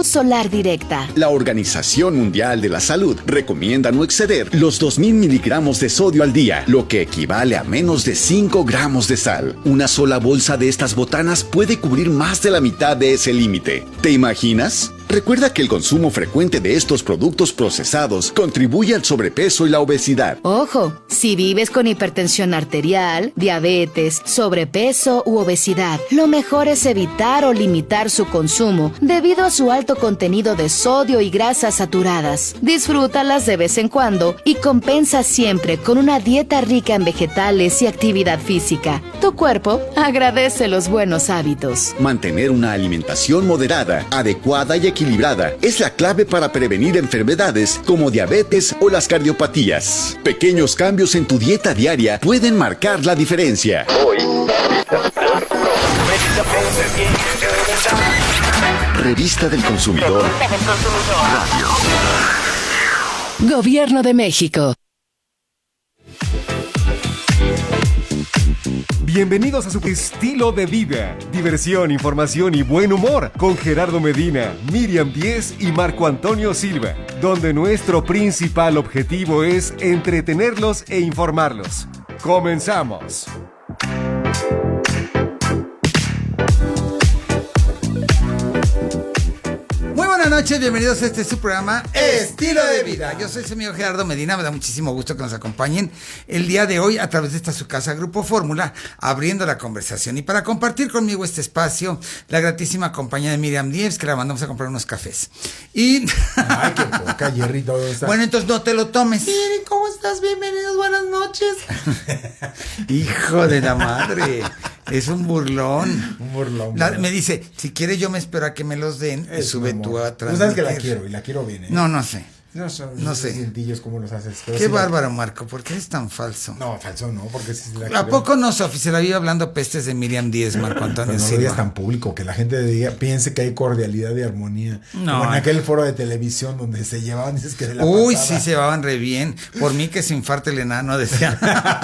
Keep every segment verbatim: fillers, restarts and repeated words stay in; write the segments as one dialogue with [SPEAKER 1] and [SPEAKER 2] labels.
[SPEAKER 1] luz solar directa.
[SPEAKER 2] La Organización Mundial de la Salud recomienda no exceder los dos mil miligramos de sodio al día, lo que equivale a menos de cinco gramos de sal. Una sola bolsa de estas botanas puede cubrir más de la mitad de ese límite. ¿Te imaginas? Recuerda que el consumo frecuente de estos productos procesados contribuye al sobrepeso y la obesidad.
[SPEAKER 1] Ojo, si vives con hipertensión arterial, diabetes, sobrepeso u obesidad, lo mejor es evitar o limitar su consumo debido a su alto contenido de sodio y grasas saturadas. Disfrútalas de vez en cuando y compensa siempre con una dieta rica en vegetales y actividad física. Tu cuerpo agradece los buenos hábitos.
[SPEAKER 2] Mantener una alimentación moderada, adecuada y equilibrada es la clave para prevenir enfermedades como diabetes o las cardiopatías. Pequeños cambios en tu dieta diaria pueden marcar la diferencia. Hoy, Revista del Consumidor Radio.
[SPEAKER 1] Gobierno de México.
[SPEAKER 3] Bienvenidos a su estilo de vida, diversión, información y buen humor con Gerardo Medina, Miriam Díez y Marco Antonio Silva, donde nuestro principal objetivo es entretenerlos e informarlos. ¡Comenzamos!
[SPEAKER 4] Buenas noches, bienvenidos a este su programa Estilo de Vida. Yo soy su amigo Gerardo Medina, me da muchísimo gusto que nos acompañen el día de hoy a través de esta su casa Grupo Fórmula, abriendo la conversación. Y para compartir conmigo este espacio, la gratísima compañía de Miriam Díez, que la mandamos a comprar unos cafés. Y...
[SPEAKER 5] Ay, qué poca, Jerry, todo está...
[SPEAKER 4] Bueno, entonces no te lo tomes.
[SPEAKER 5] Miri, ¿cómo estás? Bienvenidos, buenas noches.
[SPEAKER 4] Hijo de la madre, es un burlón.
[SPEAKER 5] Un burlón.
[SPEAKER 4] La, me dice, si quieres yo me espero a que me los den y sube tú a
[SPEAKER 5] Tú sabes que la quiero y la quiero bien, ¿eh?
[SPEAKER 4] No, no sé.
[SPEAKER 5] No, son,
[SPEAKER 4] no sé.
[SPEAKER 5] Cintillos, ¿cómo los haces? Pero
[SPEAKER 4] Qué
[SPEAKER 5] sí
[SPEAKER 4] bárbaro, la... Marco, ¿por qué eres tan falso?
[SPEAKER 5] No, falso no, porque si la
[SPEAKER 4] ¿A
[SPEAKER 5] quiero...
[SPEAKER 4] poco no, Sofi? Se la vive hablando pestes de Miriam Díez, Marco Antonio
[SPEAKER 5] Pero no
[SPEAKER 4] Silva.
[SPEAKER 5] lo digas tan público, que la gente diga, piense que hay cordialidad y armonía.
[SPEAKER 4] No.
[SPEAKER 5] Como en aquel foro de televisión donde se llevaban, dices que de la
[SPEAKER 4] Uy,
[SPEAKER 5] pasada.
[SPEAKER 4] sí, se llevaban re bien. Por mí que se infarte el enano, decía.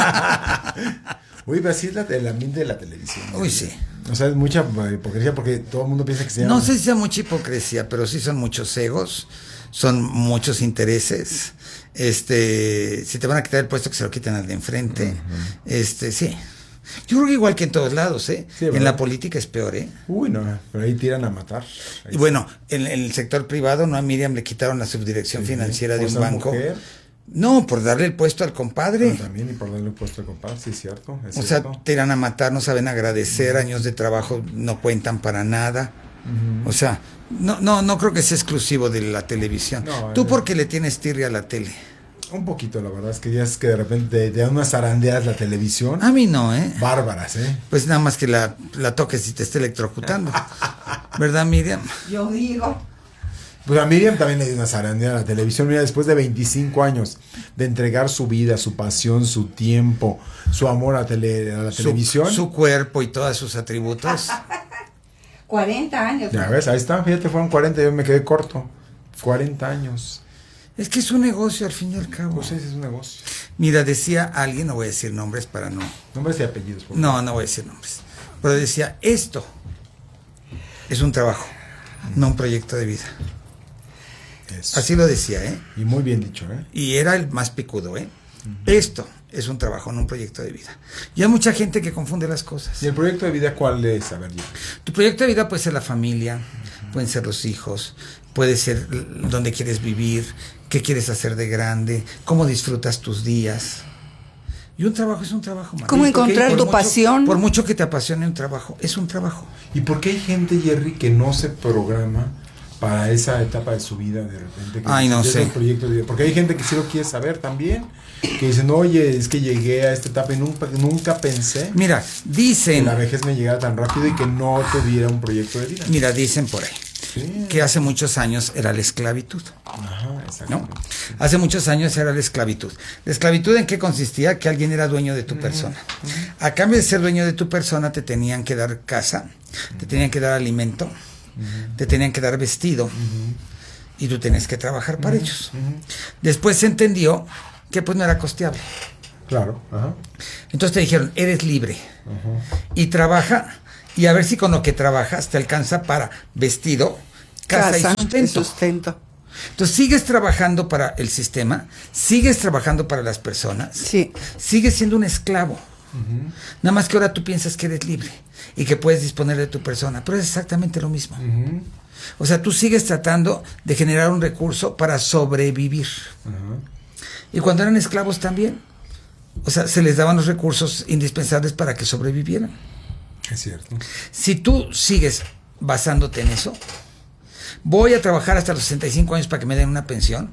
[SPEAKER 5] Uy, pero así es la, el ambiente de la televisión.
[SPEAKER 4] Uy, sí.
[SPEAKER 5] O sea, es mucha hipocresía porque todo el mundo piensa que se llama...
[SPEAKER 4] No sé si sea mucha hipocresía, pero sí son muchos egos, son muchos intereses. Este, si te van a quitar el puesto, que se lo quiten al de enfrente. Uh-huh. Este, sí. Yo creo que igual que en todos lados, ¿eh? Sí, en la política es peor, ¿eh?
[SPEAKER 5] Uy, no, pero ahí tiran a matar. Ahí
[SPEAKER 4] y bueno, en, en el sector privado, ¿no? A Miriam le quitaron la subdirección sí, financiera de un banco. Mujer. No, por darle el puesto al compadre.
[SPEAKER 5] No, también, y por darle el puesto al compadre, sí, es cierto. Es
[SPEAKER 4] o
[SPEAKER 5] cierto.
[SPEAKER 4] sea, te irán a matar, no saben agradecer, uh-huh. años de trabajo no cuentan para nada. Uh-huh. O sea, no, no, no creo que sea exclusivo de la televisión. No, ¿Tú eh, por qué le tienes tirria a la tele?
[SPEAKER 5] Un poquito, la verdad, es que ya es que de repente te da unas zarandeas la televisión.
[SPEAKER 4] A mí no, ¿eh?
[SPEAKER 5] Bárbaras, ¿eh?
[SPEAKER 4] Pues nada más que la, la toques y te esté electrocutando. ¿Verdad, Miriam?
[SPEAKER 6] Yo digo...
[SPEAKER 5] Pues a Miriam también le dio una zarandea a la televisión. Mira, después de veinticinco años de entregar su vida, su pasión, su tiempo, su amor a, tele, a la
[SPEAKER 4] su,
[SPEAKER 5] televisión.
[SPEAKER 4] Su cuerpo y todos sus atributos.
[SPEAKER 6] cuarenta años.
[SPEAKER 5] Ya ves, ahí está, fíjate, fueron cuarenta, yo me quedé corto. cuarenta años.
[SPEAKER 4] Es que es un negocio al fin y al cabo.
[SPEAKER 5] Pues ese es un negocio.
[SPEAKER 4] Mira, decía alguien, no voy a decir nombres para no...
[SPEAKER 5] Nombres y apellidos. Por
[SPEAKER 4] no, no voy a decir nombres. Pero decía, esto es un trabajo, mm. no un proyecto de vida. Eso. Así lo decía, ¿eh?
[SPEAKER 5] Y muy bien dicho, ¿eh?
[SPEAKER 4] Y era el más picudo, ¿eh? Uh-huh. Esto es un trabajo, no un proyecto de vida. Y hay mucha gente que confunde las cosas.
[SPEAKER 5] ¿Y el proyecto de vida cuál es? A ver, yo.
[SPEAKER 4] Tu proyecto de vida puede ser la familia, uh-huh. pueden ser los hijos, puede ser dónde quieres vivir, qué quieres hacer de grande, cómo disfrutas tus días. Y un trabajo es un trabajo, man.
[SPEAKER 6] ¿Cómo encontrar tu
[SPEAKER 4] mucho,
[SPEAKER 6] pasión?
[SPEAKER 4] Por mucho que te apasione un trabajo, es un trabajo.
[SPEAKER 5] ¿Y por qué hay gente, Jerry, que no se programa para esa etapa de su vida de repente? Que
[SPEAKER 4] Ay, no sé.
[SPEAKER 5] Proyecto de vida? Porque hay gente que sí lo quiere saber también, que dicen, oye, es que llegué a esta etapa y nunca, nunca pensé
[SPEAKER 4] Mira, dicen,
[SPEAKER 5] que la vejez me llegara tan rápido y que no tuviera un proyecto de vida.
[SPEAKER 4] Mira, dicen por ahí, sí, que hace muchos años era la esclavitud.
[SPEAKER 5] Ajá, exactamente.
[SPEAKER 4] ¿No? Hace muchos años era la esclavitud. ¿La esclavitud en qué consistía? Que alguien era dueño de tu uh-huh, persona. Uh-huh. A cambio de ser dueño de tu persona, te tenían que dar casa, uh-huh. te tenían que dar alimento, uh-huh. te tenían que dar vestido, uh-huh. y tú tenías que trabajar para uh-huh. ellos. Uh-huh. Después se entendió que pues no era costeable.
[SPEAKER 5] Claro. Ajá.
[SPEAKER 4] Entonces te dijeron, eres libre. Uh-huh. Y trabaja, y a ver si con lo que trabajas te alcanza para vestido casa,
[SPEAKER 6] Casa
[SPEAKER 4] y sustento.
[SPEAKER 6] y sustento.
[SPEAKER 4] Entonces sigues trabajando para el sistema, sigues trabajando para las personas,
[SPEAKER 6] Sí.
[SPEAKER 4] sigues siendo un esclavo. Uh-huh. Nada más que ahora tú piensas que eres libre y que puedes disponer de tu persona, pero es exactamente lo mismo. Uh-huh. O sea, tú sigues tratando de generar un recurso para sobrevivir. Uh-huh. Y cuando eran esclavos también, o sea, se les daban los recursos indispensables para que sobrevivieran.
[SPEAKER 5] Es cierto.
[SPEAKER 4] Si tú sigues basándote en eso, voy a trabajar hasta los sesenta y cinco años para que me den una pensión,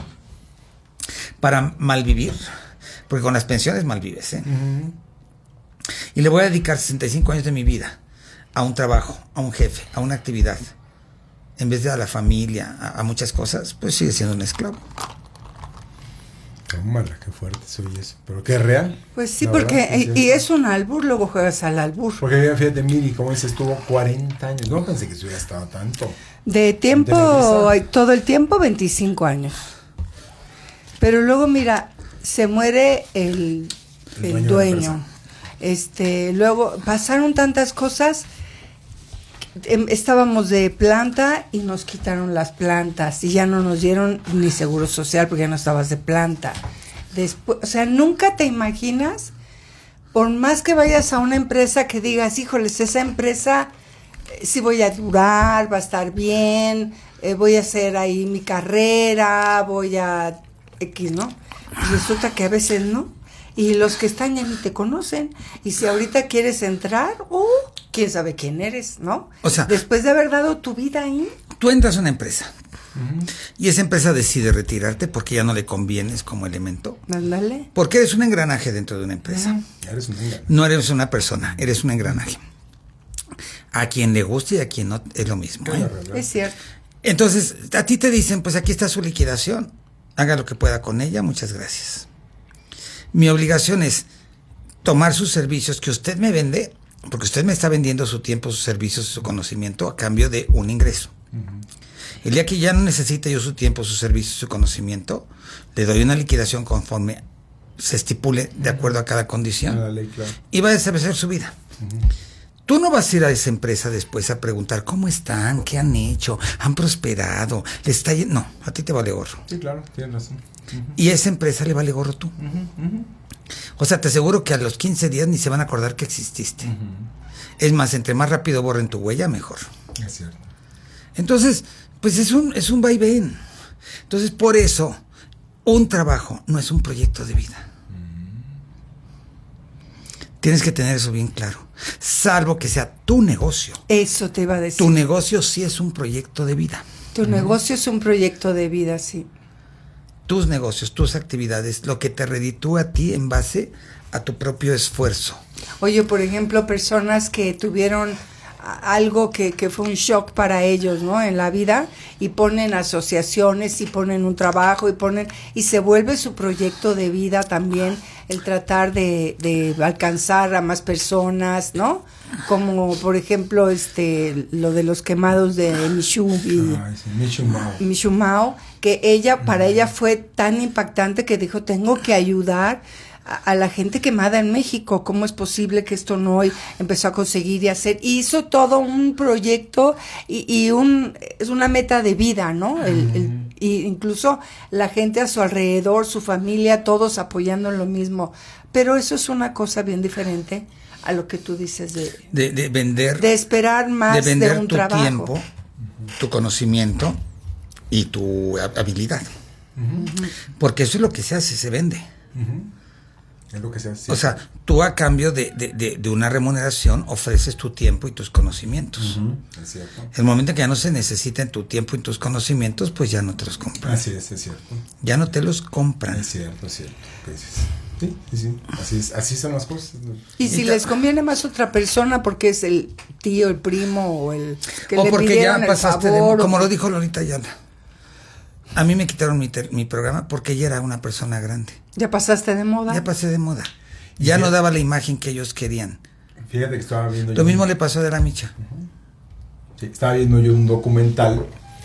[SPEAKER 4] para malvivir, porque con las pensiones malvives, ¿eh? Uh-huh. Y le voy a dedicar sesenta y cinco años de mi vida a un trabajo, a un jefe, a una actividad, en vez de a la familia, a, a muchas cosas, pues sigue siendo un esclavo.
[SPEAKER 5] Tómala, qué fuerte soy eso. ¿Pero qué es real?
[SPEAKER 6] Pues sí,
[SPEAKER 5] La
[SPEAKER 6] porque,
[SPEAKER 5] verdad,
[SPEAKER 6] y, y es un albur, luego juegas al albur.
[SPEAKER 5] Porque fíjate, Miri, como dices, estuvo cuarenta años. No pensé que se hubiera estado tanto.
[SPEAKER 6] De tiempo, todo el tiempo, veinticinco años. Pero luego, mira, se muere el, el, el dueño. dueño. Este, luego pasaron tantas cosas. Estábamos de planta y nos quitaron las plantas y ya no nos dieron ni seguro social porque ya no estabas de planta. Después, o sea, nunca te imaginas, por más que vayas a una empresa que digas, híjoles, esa empresa eh, sí voy a durar, va a estar bien, eh, voy a hacer ahí mi carrera, voy a X, ¿no? Y resulta que a veces no. Y los que están ya ni te conocen. Y si ahorita quieres entrar, uh, quién sabe quién eres, ¿no?
[SPEAKER 4] O sea,
[SPEAKER 6] después de haber dado tu vida ahí.
[SPEAKER 4] Tú entras a una empresa uh-huh. y esa empresa decide retirarte porque ya no le convienes como elemento.
[SPEAKER 6] Ándale.
[SPEAKER 4] Porque eres un engranaje dentro de una empresa.
[SPEAKER 5] Uh-huh. Eres un engranaje.
[SPEAKER 4] No eres una persona, eres un engranaje. A quien le guste y a quien no es lo mismo. ¿eh?
[SPEAKER 6] Es cierto.
[SPEAKER 4] Entonces, a ti te dicen, pues aquí está su liquidación. Haga lo que pueda con ella, muchas gracias. Mi obligación es tomar sus servicios que usted me vende, porque usted me está vendiendo su tiempo, sus servicios, su conocimiento a cambio de un ingreso. Uh-huh. El día que ya no necesite yo su tiempo, su servicio, su conocimiento, le doy una liquidación conforme se estipule de acuerdo a cada condición.
[SPEAKER 5] La ley, claro.
[SPEAKER 4] Y va a establecer su vida. Uh-huh. Tú no vas a ir a esa empresa después a preguntar cómo están, qué han hecho, han prosperado, les está yendo. No, a ti te vale gorro.
[SPEAKER 5] Sí, claro, tienes razón. Uh-huh.
[SPEAKER 4] Y a esa empresa le vale gorro tú.
[SPEAKER 5] Uh-huh, uh-huh.
[SPEAKER 4] O sea, te aseguro que a los quince días ni se van a acordar que exististe. Uh-huh. Es más, entre más rápido borren tu huella, mejor.
[SPEAKER 5] Es cierto.
[SPEAKER 4] Entonces, pues es un, es un vaivén. Entonces, por eso, un trabajo no es un proyecto de vida. Uh-huh. Tienes que tener eso bien claro. Salvo que sea tu negocio.
[SPEAKER 6] Eso te iba a decir.
[SPEAKER 4] Tu negocio sí es un proyecto de vida.
[SPEAKER 6] Tu uh-huh. negocio es un proyecto de vida, sí.
[SPEAKER 4] Tus negocios, tus actividades, lo que te reditúa a ti en base a tu propio esfuerzo.
[SPEAKER 6] Oye, por ejemplo, personas que tuvieron algo que, que fue un shock para ellos, ¿no? En la vida, y ponen asociaciones y ponen un trabajo y ponen y se vuelve su proyecto de vida también el tratar de, de alcanzar a más personas, ¿no? Como por ejemplo este lo de los quemados de Michu y
[SPEAKER 5] ah, sí, Michu Mao.
[SPEAKER 6] Michu Mao, que ella para ella fue tan impactante que dijo, tengo que ayudar a, a la gente quemada en México. ¿Cómo es posible que esto no hoy empezó a conseguir y hacer? Hizo todo un proyecto y, y un es una meta de vida, ¿no? El, el, y incluso la gente a su alrededor, su familia, todos apoyando en lo mismo. Pero eso es una cosa bien diferente a lo que tú dices de,
[SPEAKER 4] de, de vender,
[SPEAKER 6] de esperar más de,
[SPEAKER 4] vender
[SPEAKER 6] de un
[SPEAKER 4] tu
[SPEAKER 6] trabajo.
[SPEAKER 4] tiempo, tu conocimiento y tu habilidad. Uh-huh. Porque eso es lo que se hace, se vende.
[SPEAKER 5] Uh-huh. Es lo que se hace.
[SPEAKER 4] O sea, tú a cambio de, de, de, de una remuneración ofreces tu tiempo y tus conocimientos.
[SPEAKER 5] Uh-huh. Es cierto.
[SPEAKER 4] El momento en que ya no se necesiten tu tiempo y tus conocimientos, pues ya no te los compran.
[SPEAKER 5] Así es, es cierto.
[SPEAKER 4] Ya no te los compran.
[SPEAKER 5] Es cierto, es cierto. Sí, sí, sí. Así, es, así son las cosas.
[SPEAKER 6] Y si y les conviene más otra persona porque es el tío, el primo o el que
[SPEAKER 4] o
[SPEAKER 6] le
[SPEAKER 4] porque
[SPEAKER 6] pidieron
[SPEAKER 4] ya pasaste
[SPEAKER 6] el favor,
[SPEAKER 4] de, como
[SPEAKER 6] o...
[SPEAKER 4] lo dijo Lolita Ayala. A mí me quitaron mi, ter, mi programa porque ella era una persona grande.
[SPEAKER 6] Ya pasaste de moda.
[SPEAKER 4] Ya pasé de moda. Ya sí. No daba la imagen que ellos querían.
[SPEAKER 5] Fíjate que estaba viendo.
[SPEAKER 4] Lo
[SPEAKER 5] yo
[SPEAKER 4] mismo
[SPEAKER 5] un...
[SPEAKER 4] le pasó a De la Micha.
[SPEAKER 5] Uh-huh. Sí, estaba viendo yo un documental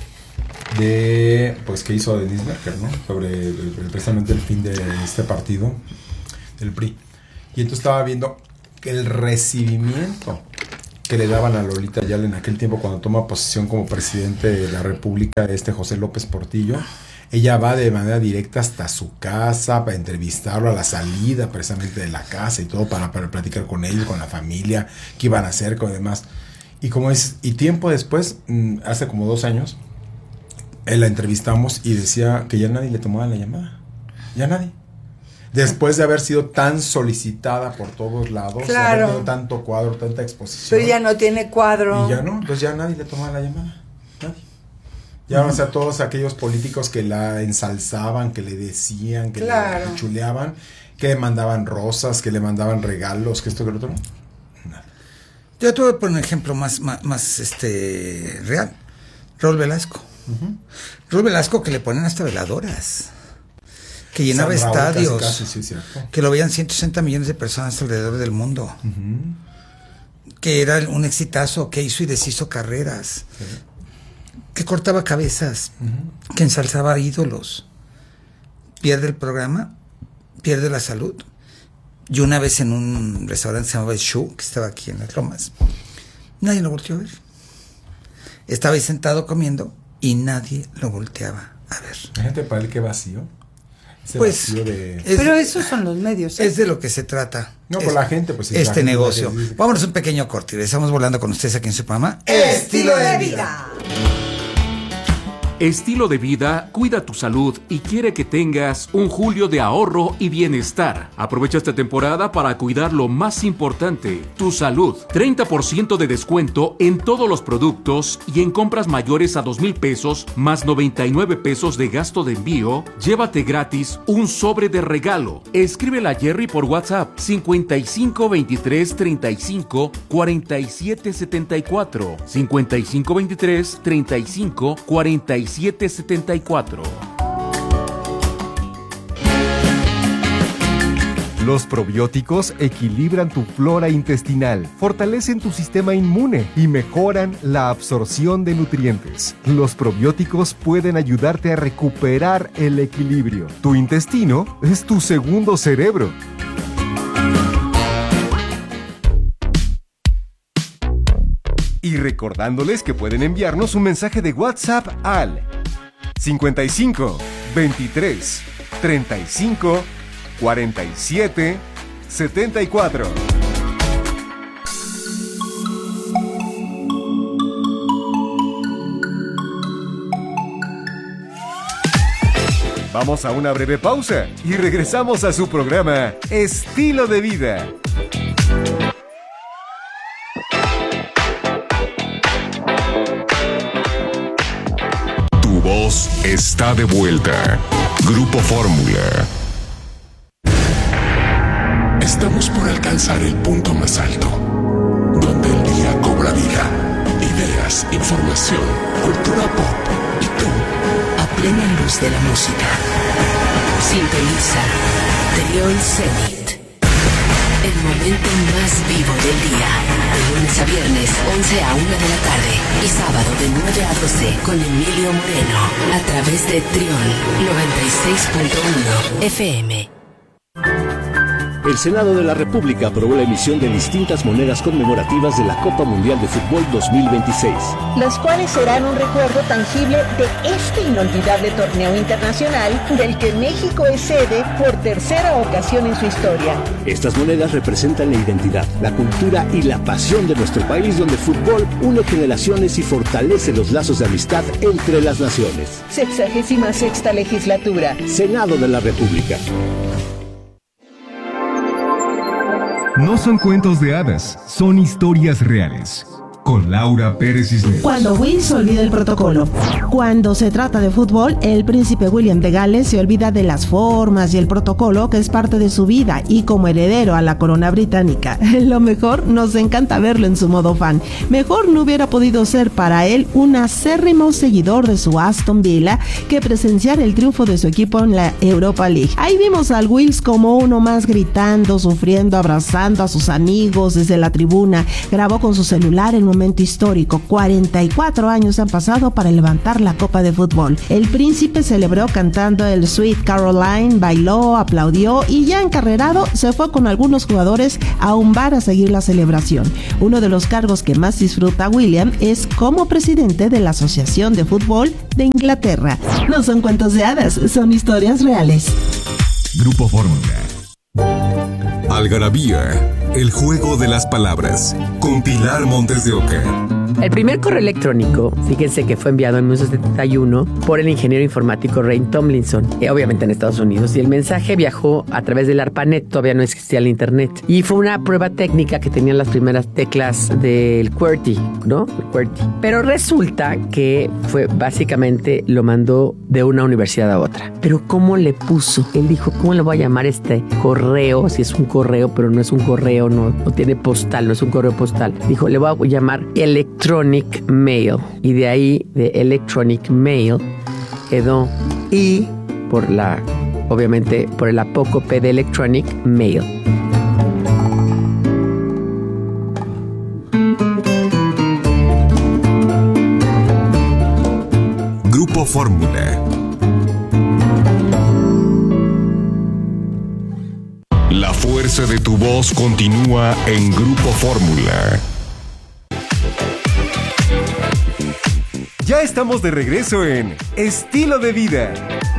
[SPEAKER 5] de, pues, que hizo Denise Merker, ¿no? Sobre precisamente el fin de este partido, del P R I. Y entonces estaba viendo el recibimiento que le daban a Lolita Ayala en aquel tiempo cuando toma posesión como presidente de la República, este José López Portillo. Ella va de manera directa hasta su casa para entrevistarlo a la salida precisamente de la casa y todo para, para platicar con ellos, con la familia, qué iban a hacer, con demás. Y como es, y tiempo después, hace como dos años, él la entrevistamos y decía que ya nadie le tomaba la llamada. Ya nadie. Después de haber sido tan solicitada por todos lados,
[SPEAKER 6] claro.
[SPEAKER 5] haber tenido tanto cuadro, tanta exposición.
[SPEAKER 6] Pero ya no tiene cuadro.
[SPEAKER 5] Y ya no, entonces ya nadie le tomaba la llamada. Nadie. Ya, uh-huh. O sea, todos aquellos políticos que la ensalzaban, que le decían, que
[SPEAKER 6] claro.
[SPEAKER 5] le chuleaban, que le mandaban rosas, que le mandaban regalos, que esto, que lo otro, nada.
[SPEAKER 4] Yo te voy a poner un ejemplo más, más, más este, real. Raúl Velasco. Uh-huh. Raúl Velasco que le ponen hasta veladoras. Que llenaba San Raúl, estadios, casi, casi, sí, que lo veían ciento sesenta millones de personas alrededor del mundo, uh-huh. que era un exitazo, que hizo y deshizo carreras, sí. que cortaba cabezas, uh-huh. que ensalzaba ídolos. Pierde el programa, pierde la salud. Y una vez en un restaurante que se llamaba El Show, que estaba aquí en Las Lomas, nadie lo volteó a ver. Estaba ahí sentado comiendo y nadie lo volteaba a ver.
[SPEAKER 5] Fíjate para él qué vacío. Ese
[SPEAKER 4] pues,
[SPEAKER 5] de...
[SPEAKER 6] es, pero esos son los medios. ¿eh?
[SPEAKER 4] Es de lo que se trata.
[SPEAKER 5] No, por la gente, pues.
[SPEAKER 4] Este
[SPEAKER 5] gente
[SPEAKER 4] negocio.
[SPEAKER 5] Que...
[SPEAKER 4] Vámonos un pequeño corte y estamos volando con ustedes aquí en su programa
[SPEAKER 6] Estilo de Vida.
[SPEAKER 7] Estilo de Vida cuida tu salud y quiere que tengas un julio de ahorro y bienestar. Aprovecha esta temporada para cuidar lo más importante, tu salud. treinta por ciento de descuento en todos los productos y en compras mayores a dos mil pesos más noventa y nueve pesos de gasto de envío. Llévate gratis un sobre de regalo. Escríbele a Jerry por WhatsApp cincuenta y cinco veintitrés treinta y cinco cuarenta y siete setenta y cuatro. cincuenta y cinco veintitrés treinta y cinco cuarenta y siete setenta y cuatro.
[SPEAKER 3] Los probióticos equilibran tu flora intestinal, fortalecen tu sistema inmune y mejoran la absorción de nutrientes. Los probióticos pueden ayudarte a recuperar el equilibrio. Tu intestino es tu segundo cerebro. Y recordándoles que pueden enviarnos un mensaje de WhatsApp al cincuenta y cinco veintitrés treinta y cinco cuarenta y siete setenta y cuatro. Vamos a una breve pausa y regresamos a su programa Estilo de Vida.
[SPEAKER 8] Tu voz está de vuelta. Grupo Fórmula. Estamos por alcanzar el punto más alto, donde el día cobra vida. Ideas, información, cultura pop y tú, a plena luz de la música.
[SPEAKER 9] Sintoniza Trión Zenit. El momento más vivo del día. De lunes a viernes, once a una de la tarde. Y sábado de nueve a doce con Emilio Moreno. A través de Trión noventa y seis punto uno F M.
[SPEAKER 10] El Senado de la República aprobó la emisión de distintas monedas conmemorativas de la Copa Mundial de Fútbol dos mil veintiséis.
[SPEAKER 11] Las cuales serán un recuerdo tangible de este inolvidable torneo internacional del que México es sede por tercera ocasión en su historia.
[SPEAKER 10] Estas monedas representan la identidad, la cultura y la pasión de nuestro país, donde el fútbol une generaciones y fortalece los lazos de amistad entre las naciones.
[SPEAKER 11] Sexagésima sexta legislatura.
[SPEAKER 10] Senado de la República.
[SPEAKER 3] No son cuentos de hadas, son historias reales. Con Laura Pérez Cisneros.
[SPEAKER 12] Cuando Will se olvida el protocolo. Cuando se trata de fútbol, el príncipe William de Gales se olvida de las formas y el protocolo que es parte de su vida, y como heredero a la corona británica, lo mejor, nos encanta verlo en su modo fan. Mejor no hubiera podido ser para él un acérrimo seguidor de su Aston Villa que presenciar el triunfo de su equipo en la Europa League. Ahí vimos al Wills como uno más, gritando, sufriendo, abrazando a sus amigos desde la tribuna. Grabó con su celular el momento momento histórico. cuarenta y cuatro años han pasado para levantar la copa de fútbol. El príncipe celebró cantando el Sweet Caroline, bailó, aplaudió y ya encarrerado se fue con algunos jugadores a un bar a seguir la celebración. Uno de los cargos que más disfruta William es como presidente de la Asociación de Fútbol de Inglaterra. No son cuentos de hadas, son historias reales.
[SPEAKER 13] Grupo Fórmula. Algarabía, el juego de las palabras, con Pilar Montes de Oca.
[SPEAKER 14] El primer correo electrónico, fíjense que fue enviado en mil novecientos setenta y uno por el ingeniero informático Ray Tomlinson, eh, obviamente en Estados Unidos, y el mensaje viajó a través del ARPANET, todavía no existía el internet, y fue una prueba técnica que tenían las primeras teclas del QWERTY, ¿no? El QWERTY. Pero resulta que fue básicamente lo mandó de una universidad a otra. Pero ¿cómo le puso? Él dijo, ¿cómo le voy a llamar este correo? Si es un correo, pero no es un correo, no, no tiene postal, no es un correo postal. Dijo, le voy a llamar electrónico. Electronic Mail, y de ahí de Electronic Mail quedó I por la, obviamente por el apócope de Electronic Mail.
[SPEAKER 13] Grupo Fórmula. La fuerza de tu voz continúa en Grupo Fórmula.
[SPEAKER 3] Ya estamos de regreso en Estilo de Vida.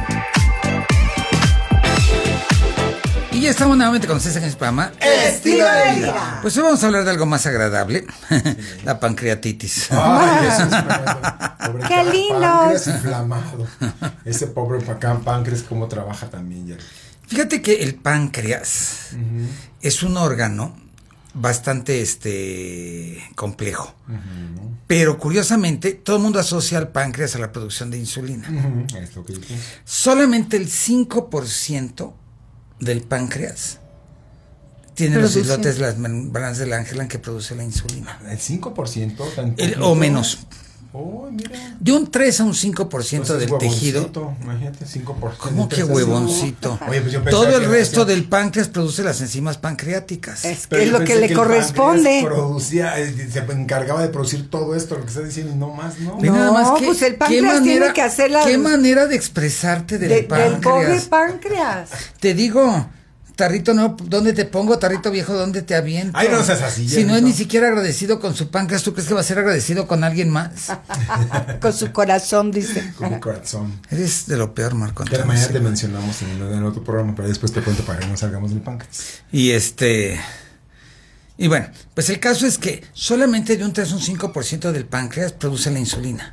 [SPEAKER 4] Y ya estamos nuevamente con ustedes en el programa
[SPEAKER 6] Estilo de Vida.
[SPEAKER 4] Pues hoy vamos a hablar de algo más agradable. La pancreatitis.
[SPEAKER 5] Ay, pobre
[SPEAKER 6] ¡qué lindo!
[SPEAKER 5] Páncreas inflamado. Ese pobre pacán páncreas, cómo trabaja también, Jerry.
[SPEAKER 4] Fíjate que el páncreas uh-huh. es un órgano bastante este complejo. Uh-huh. Pero curiosamente, todo el mundo asocia al páncreas a la producción de insulina.
[SPEAKER 5] Uh-huh. Es lo que yo pienso.
[SPEAKER 4] Solamente el cinco por ciento del páncreas tiene los islotes, las membranas del Angelman que produce la insulina.
[SPEAKER 5] ¿El cinco por ciento?
[SPEAKER 4] El, o menos.
[SPEAKER 5] Oh, mira.
[SPEAKER 4] De un tres a un cinco por ciento
[SPEAKER 5] pues
[SPEAKER 4] del tejido.
[SPEAKER 5] Imagínate, cinco por ciento.
[SPEAKER 4] ¿Cómo que huevoncito?
[SPEAKER 5] Oye, pues
[SPEAKER 4] todo el resto del páncreas produce las enzimas pancreáticas.
[SPEAKER 6] Es que es lo que le que corresponde.
[SPEAKER 5] Producía, se encargaba de producir todo esto, lo que estás diciendo, y no más, ¿no?
[SPEAKER 6] No, nada más que, pues el páncreas manera, tiene que hacer la...
[SPEAKER 4] ¿Qué manera de expresarte del de, páncreas?
[SPEAKER 6] Del pobre páncreas.
[SPEAKER 4] Te digo... Tarrito no, ¿dónde te pongo? Tarrito viejo, ¿dónde te aviento?
[SPEAKER 5] Ay, no seas así.
[SPEAKER 4] Si no es ni siquiera agradecido con su páncreas, ¿tú crees que va a ser agradecido con alguien más?
[SPEAKER 6] Con su corazón, dice.
[SPEAKER 5] Con mi corazón.
[SPEAKER 4] Eres de lo peor, Marco Antonio.
[SPEAKER 5] Que mañana te mencionamos en, en otro programa, pero después te cuento para que no salgamos del páncreas.
[SPEAKER 4] Y este... Y bueno, pues el caso es que solamente de un tres a un cinco por ciento del páncreas produce la insulina.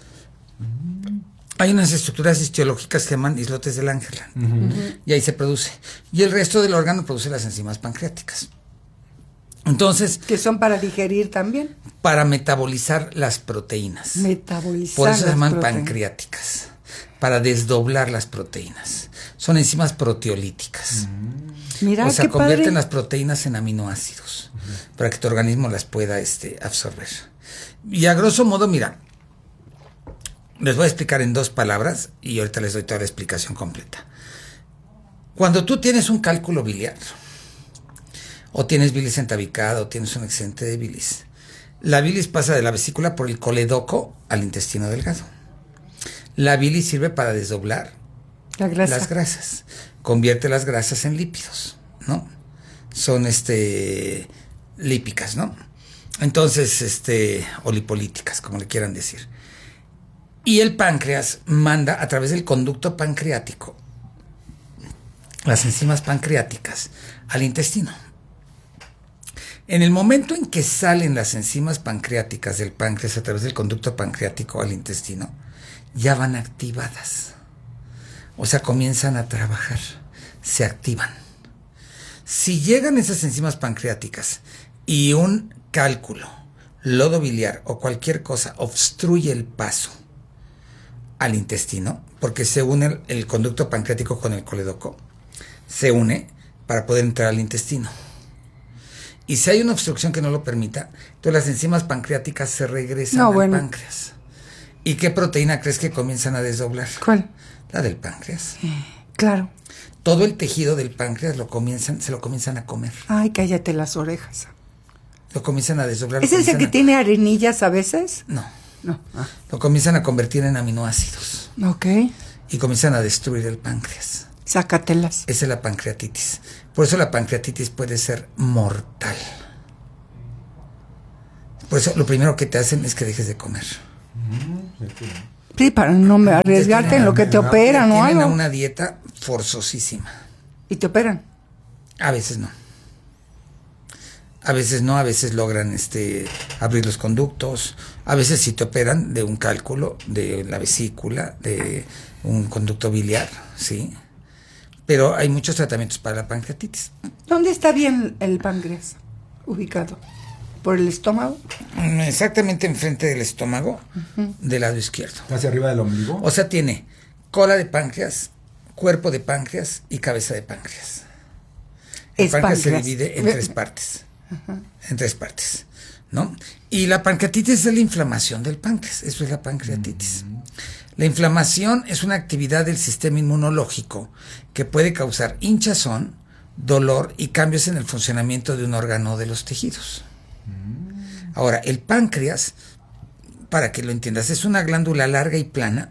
[SPEAKER 4] Hay unas estructuras histológicas que se llaman islotes del Angelman. Uh-huh. Y ahí se produce. Y el resto del órgano produce las enzimas pancreáticas. Entonces...
[SPEAKER 6] Que son para digerir también.
[SPEAKER 4] Para metabolizar las proteínas.
[SPEAKER 6] Metabolizar
[SPEAKER 4] Por eso se llaman
[SPEAKER 6] proteínas.
[SPEAKER 4] pancreáticas. Para desdoblar las proteínas. Son enzimas proteolíticas.
[SPEAKER 6] Uh-huh. Mira,
[SPEAKER 4] o sea,
[SPEAKER 6] qué
[SPEAKER 4] convierten
[SPEAKER 6] padre.
[SPEAKER 4] las proteínas en aminoácidos. Uh-huh. Para que tu organismo las pueda este, absorber. Y a grosso modo, mira... Les voy a explicar en dos palabras y ahorita les doy toda la explicación completa. Cuando tú tienes un cálculo biliar, o tienes bilis entabicada, o tienes un excedente de bilis, la bilis pasa de la vesícula por el coledoco al intestino delgado. La bilis sirve para desdoblar
[SPEAKER 6] la grasa.
[SPEAKER 4] las grasas, convierte las grasas en lípidos, ¿no? Son este lípicas, ¿no? Entonces, este, o lipolíticas, como le quieran decir. Y el páncreas manda a través del conducto pancreático las enzimas pancreáticas al intestino. En el momento en que salen las enzimas pancreáticas del páncreas a través del conducto pancreático al intestino, ya van activadas. O sea, comienzan a trabajar, se activan. Si llegan esas enzimas pancreáticas y un cálculo, lodo biliar o cualquier cosa obstruye el paso al intestino, porque se une el, el conducto pancreático con el coledoco, se une para poder entrar al intestino. Y si hay una obstrucción que no lo permita, entonces las enzimas pancreáticas se regresan
[SPEAKER 6] no,
[SPEAKER 4] al
[SPEAKER 6] bueno.
[SPEAKER 4] páncreas. ¿Y qué proteína crees que comienzan a desdoblar?
[SPEAKER 6] ¿Cuál?
[SPEAKER 4] La del páncreas.
[SPEAKER 6] Claro.
[SPEAKER 4] Todo el tejido del páncreas lo comienzan, se lo comienzan a comer.
[SPEAKER 6] Ay, cállate las orejas.
[SPEAKER 4] Lo comienzan a desdoblar.
[SPEAKER 6] ¿Es ese que a... tiene arenillas a veces?
[SPEAKER 4] No.
[SPEAKER 6] No. Ah.
[SPEAKER 4] Lo comienzan a convertir en aminoácidos.
[SPEAKER 6] Ok.
[SPEAKER 4] Y comienzan a destruir el páncreas.
[SPEAKER 6] Sácatelas.
[SPEAKER 4] Esa es la pancreatitis. Por eso la pancreatitis puede ser mortal. Por eso lo primero que te hacen es que dejes de comer.
[SPEAKER 6] Sí, para no me arriesgarte en lo que te operan o algo.
[SPEAKER 4] Tienen una dieta forzosísima.
[SPEAKER 6] ¿Y te operan?
[SPEAKER 4] A veces no. A veces no, a veces logran este abrir los conductos, a veces sí te operan de un cálculo de la vesícula, de un conducto biliar, ¿sí? Pero hay muchos tratamientos para la pancreatitis.
[SPEAKER 6] ¿Dónde está bien el páncreas ubicado? ¿Por el estómago?
[SPEAKER 4] Exactamente enfrente del estómago, uh-huh. del lado izquierdo.
[SPEAKER 5] ¿Hacia arriba del ombligo?
[SPEAKER 4] O sea, tiene cola de páncreas, cuerpo de páncreas y cabeza de páncreas. El
[SPEAKER 6] es
[SPEAKER 4] páncreas,
[SPEAKER 6] páncreas
[SPEAKER 4] se divide en tres partes. Uh-huh. En tres partes, ¿no? Y la pancreatitis es la inflamación del páncreas, eso es la pancreatitis. Uh-huh. La inflamación es una actividad del sistema inmunológico que puede causar hinchazón, dolor y cambios en el funcionamiento de un órgano de los tejidos. Uh-huh. Ahora, el páncreas, para que lo entiendas, es una glándula larga y plana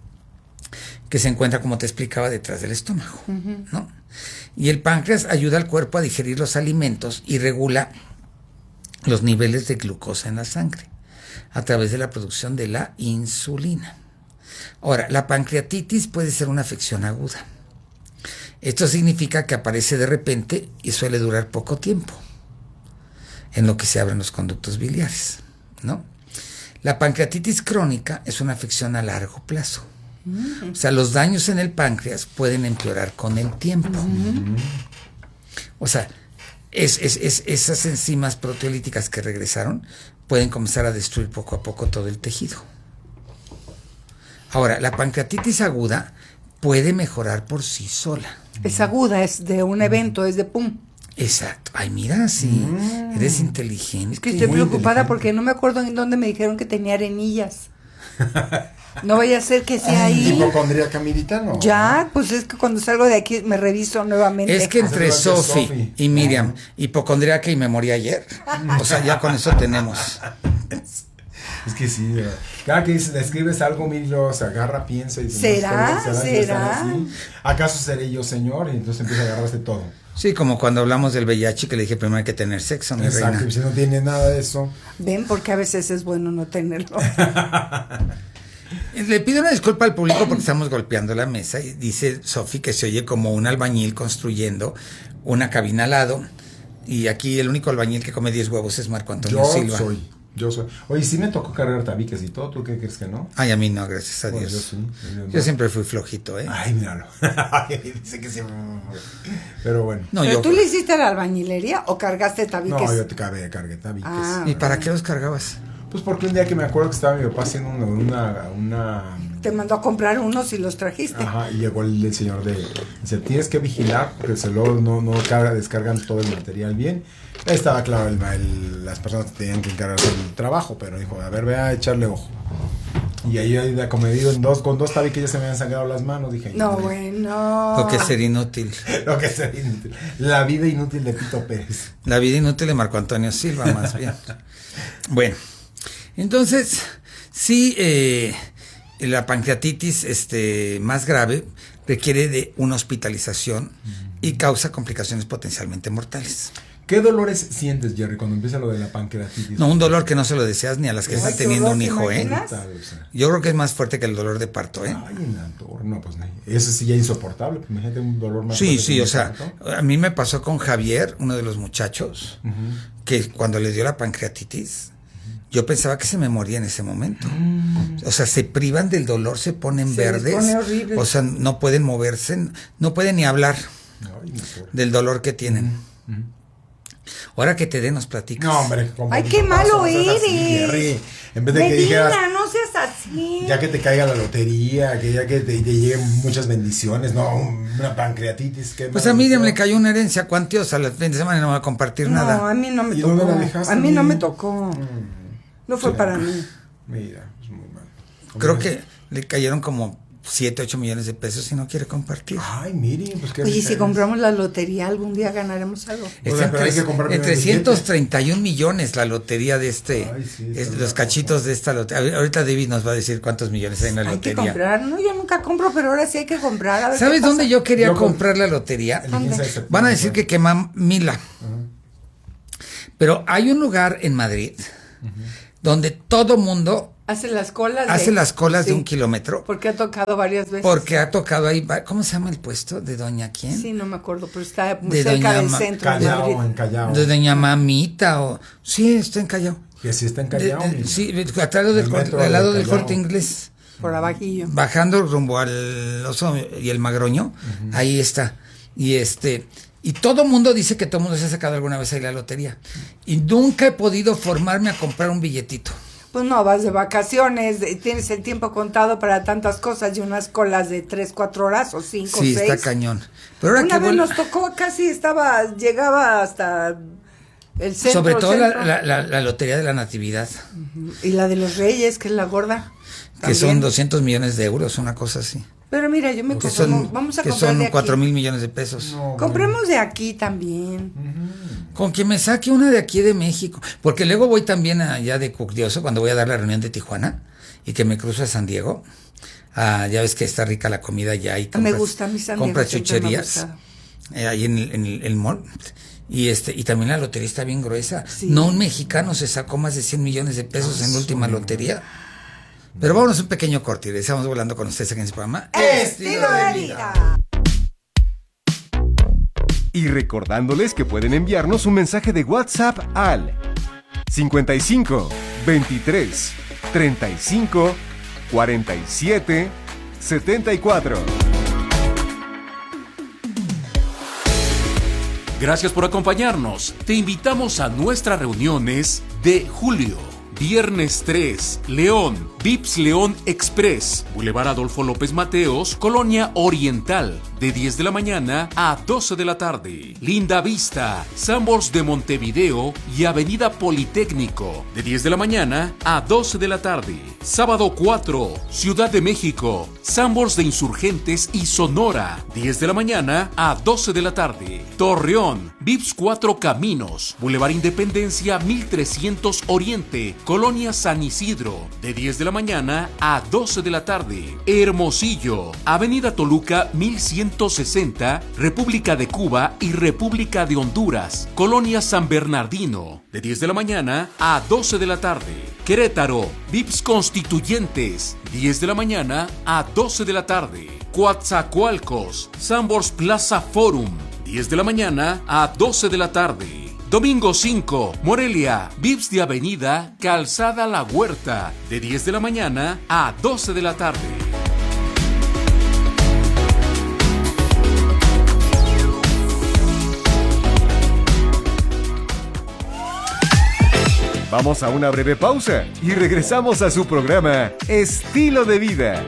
[SPEAKER 4] que se encuentra, como te explicaba, detrás del estómago, uh-huh. ¿no? Y el páncreas ayuda al cuerpo a digerir los alimentos y regula los niveles de glucosa en la sangre a través de la producción de la insulina. Ahora, la pancreatitis puede ser una afección aguda. Esto significa que aparece de repente y suele durar poco tiempo, en lo que se abren los conductos biliares, ¿no? La pancreatitis crónica es una afección a largo plazo. O sea, los daños en el páncreas pueden empeorar con el tiempo. Uh-huh. O sea, es, es, es, esas enzimas proteolíticas que regresaron pueden comenzar a destruir poco a poco todo el tejido. Ahora, la pancreatitis aguda puede mejorar por sí sola.
[SPEAKER 6] Es aguda, es de un evento, es de pum.
[SPEAKER 4] Exacto. Ay, mira, sí, mm. eres inteligente.
[SPEAKER 6] Es que estoy preocupada porque no me acuerdo en dónde me dijeron que tenía arenillas. No vaya a ser que sea ahí.
[SPEAKER 5] ¿Hipocondríaca militano?
[SPEAKER 6] Ya, pues es que cuando salgo de aquí me reviso nuevamente.
[SPEAKER 4] Es que entre Sofi y Miriam, hipocondríaca y me morí ayer. O sea, ya con eso tenemos.
[SPEAKER 5] Es que sí, cada que le escribes algo, Milo se agarra, piensa y
[SPEAKER 6] ¿Será? ¿Será? ¿Será?
[SPEAKER 5] ¿Acaso seré yo, señor? Y entonces empieza a agarrarse todo.
[SPEAKER 4] Sí, como cuando hablamos del V I H, que le dije primero hay que tener sexo, mi
[SPEAKER 5] Exacto,
[SPEAKER 4] reina.
[SPEAKER 5] y si no tiene nada de eso.
[SPEAKER 6] Ven, porque a veces es bueno no tenerlo.
[SPEAKER 4] Le pido una disculpa al público porque estamos golpeando la mesa y dice Sofi que se oye como un albañil construyendo una cabina al lado y aquí el único albañil que come diez huevos es Marco Antonio
[SPEAKER 5] yo
[SPEAKER 4] Silva.
[SPEAKER 5] Soy, yo soy. Oye, sí me tocó cargar tabiques y todo, ¿tú qué crees que no?
[SPEAKER 4] Ay, a mí no, gracias a Dios.
[SPEAKER 5] Pues yo sí. Yo,
[SPEAKER 4] yo siempre fui flojito, ¿eh?
[SPEAKER 5] Ay, míralo. Dice que sí. Pero bueno.
[SPEAKER 6] No, ¿Pero yo, tú le hiciste la albañilería o cargaste tabiques?
[SPEAKER 5] No, yo te cargué, cargué tabiques.
[SPEAKER 6] Ah,
[SPEAKER 4] ¿Y para qué los cargabas?
[SPEAKER 5] Pues porque un día que me acuerdo que estaba mi papá haciendo una, una, una...
[SPEAKER 6] Te mandó a comprar unos y los trajiste.
[SPEAKER 5] Ajá, y llegó el, el señor de... Dice, tienes que vigilar porque se lo, no, no carga, descargan todo el material bien. Estaba claro, el, el, las personas tenían que encargarse del trabajo, pero dijo, a ver, ve a echarle ojo. Y ahí, ahí comedido en dos, con dos tabiques ya se me habían sangrado las manos, dije.
[SPEAKER 6] No, bueno.
[SPEAKER 4] Lo que es ser inútil.
[SPEAKER 5] Lo que es ser inútil. La vida inútil de Pito Pérez.
[SPEAKER 4] La vida inútil de Marco Antonio Silva, más bien. Bueno. Entonces, sí, eh, la pancreatitis este, más grave requiere de una hospitalización uh-huh. y causa complicaciones potencialmente mortales.
[SPEAKER 5] ¿Qué dolores sientes, Jerry, cuando empieza lo de la pancreatitis?
[SPEAKER 4] No, un dolor que no se lo deseas ni a las que están teniendo un hijo, ¿eh?
[SPEAKER 6] Imaginas?
[SPEAKER 4] Yo creo que es más fuerte que el dolor de parto, ¿eh?
[SPEAKER 5] Ay, no, no, pues no. Eso sí ya es insoportable. Imagínate un dolor más
[SPEAKER 4] sí,
[SPEAKER 5] fuerte.
[SPEAKER 4] Sí, sí, o sea, parto. A mí me pasó con Javier, uno de los muchachos, uh-huh. que cuando le dio la pancreatitis, yo pensaba que se me moría en ese momento. Mm. O sea, se privan del dolor, se ponen se verdes. Pone horrible. O sea, no pueden moverse, no pueden ni hablar Ay, no del dolor que tienen. Mm. Ahora que te den, nos platicas.
[SPEAKER 5] No, hombre.
[SPEAKER 6] Ay, qué malo eres.
[SPEAKER 5] Así, en vez de
[SPEAKER 6] Medina,
[SPEAKER 5] que dijeras,
[SPEAKER 6] no seas así.
[SPEAKER 5] Ya que te caiga la lotería, que ya que te, te lleguen muchas bendiciones, no, una pancreatitis. ¿Qué
[SPEAKER 4] pues a Miriam le cayó una herencia cuantiosa la fin de semana y no va a compartir
[SPEAKER 6] no,
[SPEAKER 4] nada.
[SPEAKER 6] No, a mí no me
[SPEAKER 5] ¿Y
[SPEAKER 6] tocó.
[SPEAKER 5] dónde la dejaste?
[SPEAKER 6] A mí no me tocó. Mm. No fue
[SPEAKER 5] sí,
[SPEAKER 6] para mí.
[SPEAKER 5] Mira, es muy mal.
[SPEAKER 4] Creo que le cayeron como siete, ocho millones de pesos y no quiere compartir.
[SPEAKER 5] Ay, miren, pues qué
[SPEAKER 6] Oye,
[SPEAKER 5] rica
[SPEAKER 6] si
[SPEAKER 5] es.
[SPEAKER 6] compramos la lotería, algún día ganaremos algo.
[SPEAKER 4] Está
[SPEAKER 5] O sea,
[SPEAKER 4] en,
[SPEAKER 5] pero hay
[SPEAKER 4] tres-
[SPEAKER 5] que comprar
[SPEAKER 4] en
[SPEAKER 5] primero el
[SPEAKER 4] trescientos treinta y un millones la lotería de este,
[SPEAKER 5] Ay, sí,
[SPEAKER 4] es-
[SPEAKER 5] está
[SPEAKER 4] los cachitos de esta lotería. Ahorita David nos va a decir cuántos millones hay en la
[SPEAKER 6] Hay que
[SPEAKER 4] lotería.
[SPEAKER 6] comprar. No, yo nunca compro, pero ahora sí hay que comprar. A ver
[SPEAKER 4] ¿Sabes
[SPEAKER 6] qué pasa.
[SPEAKER 4] dónde yo quería
[SPEAKER 5] Yo con-
[SPEAKER 4] comprar la lotería?
[SPEAKER 5] El quince de septiembre.
[SPEAKER 4] Van a decir que quema Mila. Pero hay un lugar en Madrid donde todo mundo
[SPEAKER 6] Hace las colas.
[SPEAKER 4] hace
[SPEAKER 6] de-
[SPEAKER 4] las colas de
[SPEAKER 6] sí,
[SPEAKER 4] un kilómetro
[SPEAKER 6] Porque ha tocado varias veces.
[SPEAKER 4] porque ha tocado ahí. va- ¿Cómo se llama el puesto? ¿De Doña quién?
[SPEAKER 6] Sí, no me acuerdo, pero está muy
[SPEAKER 4] De
[SPEAKER 6] cerca
[SPEAKER 4] Doña
[SPEAKER 6] del
[SPEAKER 4] Ma-
[SPEAKER 6] centro de
[SPEAKER 5] Callao,
[SPEAKER 6] Madrid.
[SPEAKER 5] en Callao.
[SPEAKER 4] De Doña Mamita o... Sí, está en Callao.
[SPEAKER 5] Que sí está en
[SPEAKER 4] De-
[SPEAKER 5] Callao.
[SPEAKER 4] de-
[SPEAKER 5] mira.
[SPEAKER 4] sí, atrás del,
[SPEAKER 5] El
[SPEAKER 4] cor-
[SPEAKER 5] metro
[SPEAKER 4] al lado
[SPEAKER 5] de
[SPEAKER 4] del
[SPEAKER 5] Callao.
[SPEAKER 4] Corte Inglés.
[SPEAKER 6] Por abajillo.
[SPEAKER 4] Bajando rumbo al Oso y el Magroño, ahí está. Y este, y todo mundo dice que todo mundo se ha sacado alguna vez ahí la lotería. Y nunca he podido formarme a comprar un billetito.
[SPEAKER 6] Pues no, vas de vacaciones, de- tienes el tiempo contado para tantas cosas y unas colas de tres, cuatro horas o cinco,
[SPEAKER 4] Sí,
[SPEAKER 6] seis.
[SPEAKER 4] está cañón. Pero ahora
[SPEAKER 6] Una
[SPEAKER 4] que
[SPEAKER 6] vez
[SPEAKER 4] vuel-
[SPEAKER 6] nos tocó, casi estaba, llegaba hasta el centro.
[SPEAKER 4] sobre todo la,
[SPEAKER 6] centro.
[SPEAKER 4] la- la- la lotería de la Natividad,
[SPEAKER 6] Y la de los Reyes, que es la gorda.
[SPEAKER 4] que son
[SPEAKER 6] también.
[SPEAKER 4] doscientos millones de euros, una cosa así.
[SPEAKER 6] Pero mira, yo me
[SPEAKER 4] Que
[SPEAKER 6] conformo.
[SPEAKER 4] son,
[SPEAKER 6] Vamos a
[SPEAKER 4] que
[SPEAKER 6] comprar
[SPEAKER 4] son
[SPEAKER 6] de aquí.
[SPEAKER 4] cuatro mil millones de pesos.
[SPEAKER 6] Compremos de aquí también.
[SPEAKER 4] Con que me saque una de aquí de México. Porque luego voy también allá de Cucdioso, cuando voy a dar la reunión de Tijuana, y que me cruzo a San Diego. Ah, ya ves que está rica la comida allá. Y
[SPEAKER 6] Me gusta, a mí San Diego
[SPEAKER 4] compras
[SPEAKER 6] siempre me ha
[SPEAKER 4] chucherías
[SPEAKER 6] gustado.
[SPEAKER 4] eh, ahí en el, en el- el mall. Y este y también la lotería está bien gruesa. No un mexicano se sacó más de cien millones de pesos en la última lotería. Pero vámonos un pequeño corte y regresamos volando con ustedes aquí en este programa.
[SPEAKER 6] Estilo de vida.
[SPEAKER 3] Y recordándoles que pueden enviarnos un mensaje de WhatsApp al cincuenta y cinco, veintitrés, treinta y cinco, cuarenta y siete, setenta y cuatro.
[SPEAKER 7] Gracias por acompañarnos. Te invitamos a nuestras reuniones de julio. Viernes tres, León, Vips León Express, Boulevard Adolfo López Mateos, Colonia Oriental, de diez de la mañana a doce de la tarde. Linda Vista, Sambors de Montevideo y Avenida Politécnico, de diez de la mañana a doce de la tarde. Sábado cuatro, Ciudad de México, Sambors de Insurgentes y Sonora, diez de la mañana a doce de la tarde. Torreón, Vips Cuatro Caminos, Boulevard Independencia mil trescientos Oriente, Colonia San Isidro, de diez de la mañana a doce de la tarde. Hermosillo, Avenida Toluca mil ciento sesenta, República de Cuba y República de Honduras, Colonia San Bernardino, de diez de la mañana a doce de la tarde. Querétaro, Vips Constituyentes, diez de la mañana a doce de la tarde. Coatzacoalcos, Sambors Plaza Forum, diez de la mañana a doce de la tarde. Domingo cinco, Morelia, Vips de Avenida, Calzada La Huerta, de diez de la mañana a doce de la tarde.
[SPEAKER 3] Vamos a una breve pausa y regresamos a su programa Estilo de Vida.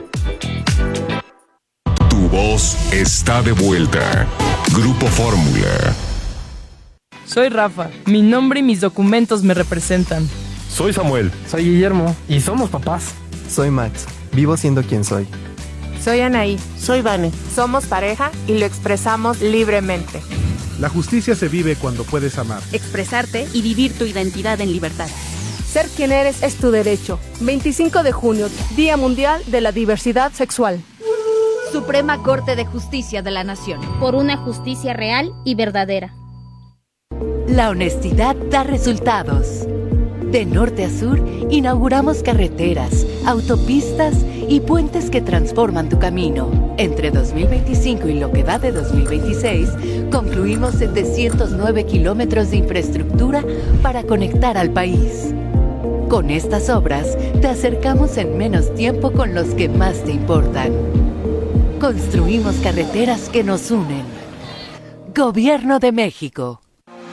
[SPEAKER 13] Tu voz está de vuelta. Grupo Fórmula.
[SPEAKER 15] Soy Rafa, mi nombre y mis documentos me representan.
[SPEAKER 16] Soy Samuel.
[SPEAKER 17] Soy Guillermo y somos papás.
[SPEAKER 18] Soy Max, vivo siendo quien soy.
[SPEAKER 19] Soy Anaí.
[SPEAKER 20] Soy Vane.
[SPEAKER 19] Somos pareja y lo expresamos libremente.
[SPEAKER 21] La justicia se vive cuando puedes amar,
[SPEAKER 22] expresarte y vivir tu identidad en libertad.
[SPEAKER 23] Ser quien eres es tu derecho. veinticinco de junio, Día Mundial de la Diversidad Sexual.
[SPEAKER 22] Suprema Corte de Justicia de la Nación.
[SPEAKER 24] Por una justicia real y verdadera.
[SPEAKER 9] La honestidad da resultados. De norte a sur, inauguramos carreteras, autopistas y puentes que transforman tu camino. Entre dos mil veinticinco y lo que va de dos mil veintiséis, concluimos setecientos nueve kilómetros de infraestructura para conectar al país. Con estas obras, te acercamos en menos tiempo con los que más te importan. Construimos carreteras que nos unen. Gobierno de México.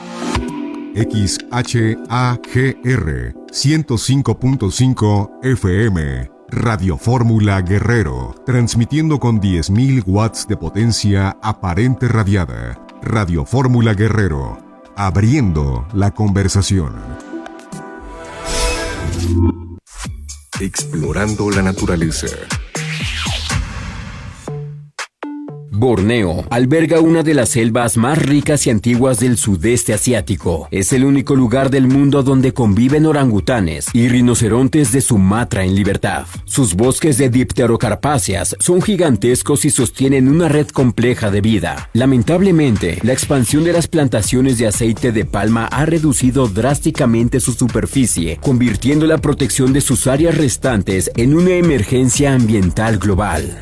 [SPEAKER 13] X H A G R ciento cinco punto cinco F M, Radio Fórmula Guerrero, transmitiendo con diez mil watts de potencia aparente radiada. Radio Fórmula Guerrero, abriendo la conversación. Explorando la naturaleza.
[SPEAKER 1] Borneo alberga una de las selvas más ricas y antiguas del sudeste asiático. Es el único lugar del mundo donde conviven orangutanes y rinocerontes de Sumatra en libertad. Sus bosques de dipterocarpáceas son gigantescos y sostienen una red compleja de vida. Lamentablemente, la expansión de las plantaciones de aceite de palma ha reducido drásticamente su superficie, convirtiendo la protección de sus áreas restantes en una emergencia ambiental global.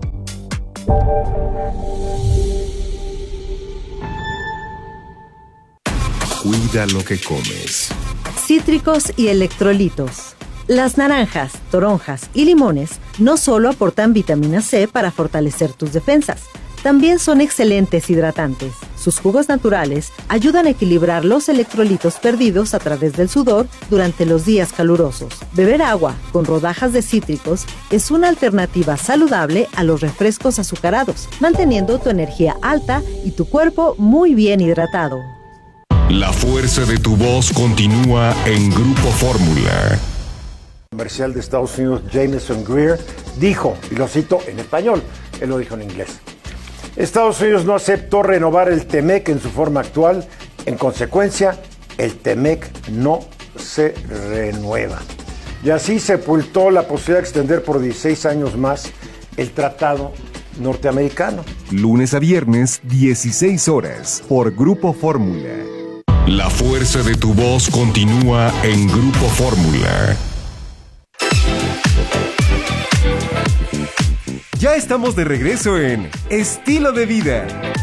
[SPEAKER 13] Cuida lo que comes.
[SPEAKER 2] Cítricos y electrolitos. Las naranjas, toronjas y limones no solo aportan vitamina C para fortalecer tus defensas, también son excelentes hidratantes. Sus jugos naturales ayudan a equilibrar los electrolitos perdidos a través del sudor durante los días calurosos. Beber agua con rodajas de cítricos es una alternativa saludable a los refrescos azucarados, manteniendo tu energía alta y tu cuerpo muy bien hidratado.
[SPEAKER 13] La fuerza de tu voz continúa en Grupo Fórmula.
[SPEAKER 16] El comercial de Estados Unidos, Jameson Greer, dijo, y lo cito en español, él lo dijo en inglés: Estados Unidos no aceptó renovar el TEMEC en su forma actual, en consecuencia, el TEMEC no se renueva. Y así sepultó la posibilidad de extender por dieciséis años más el tratado norteamericano.
[SPEAKER 3] Lunes a viernes, dieciséis horas, por Grupo Fórmula.
[SPEAKER 13] La fuerza de tu voz continúa en Grupo Fórmula.
[SPEAKER 3] Ya estamos de regreso en Estilo de Vida.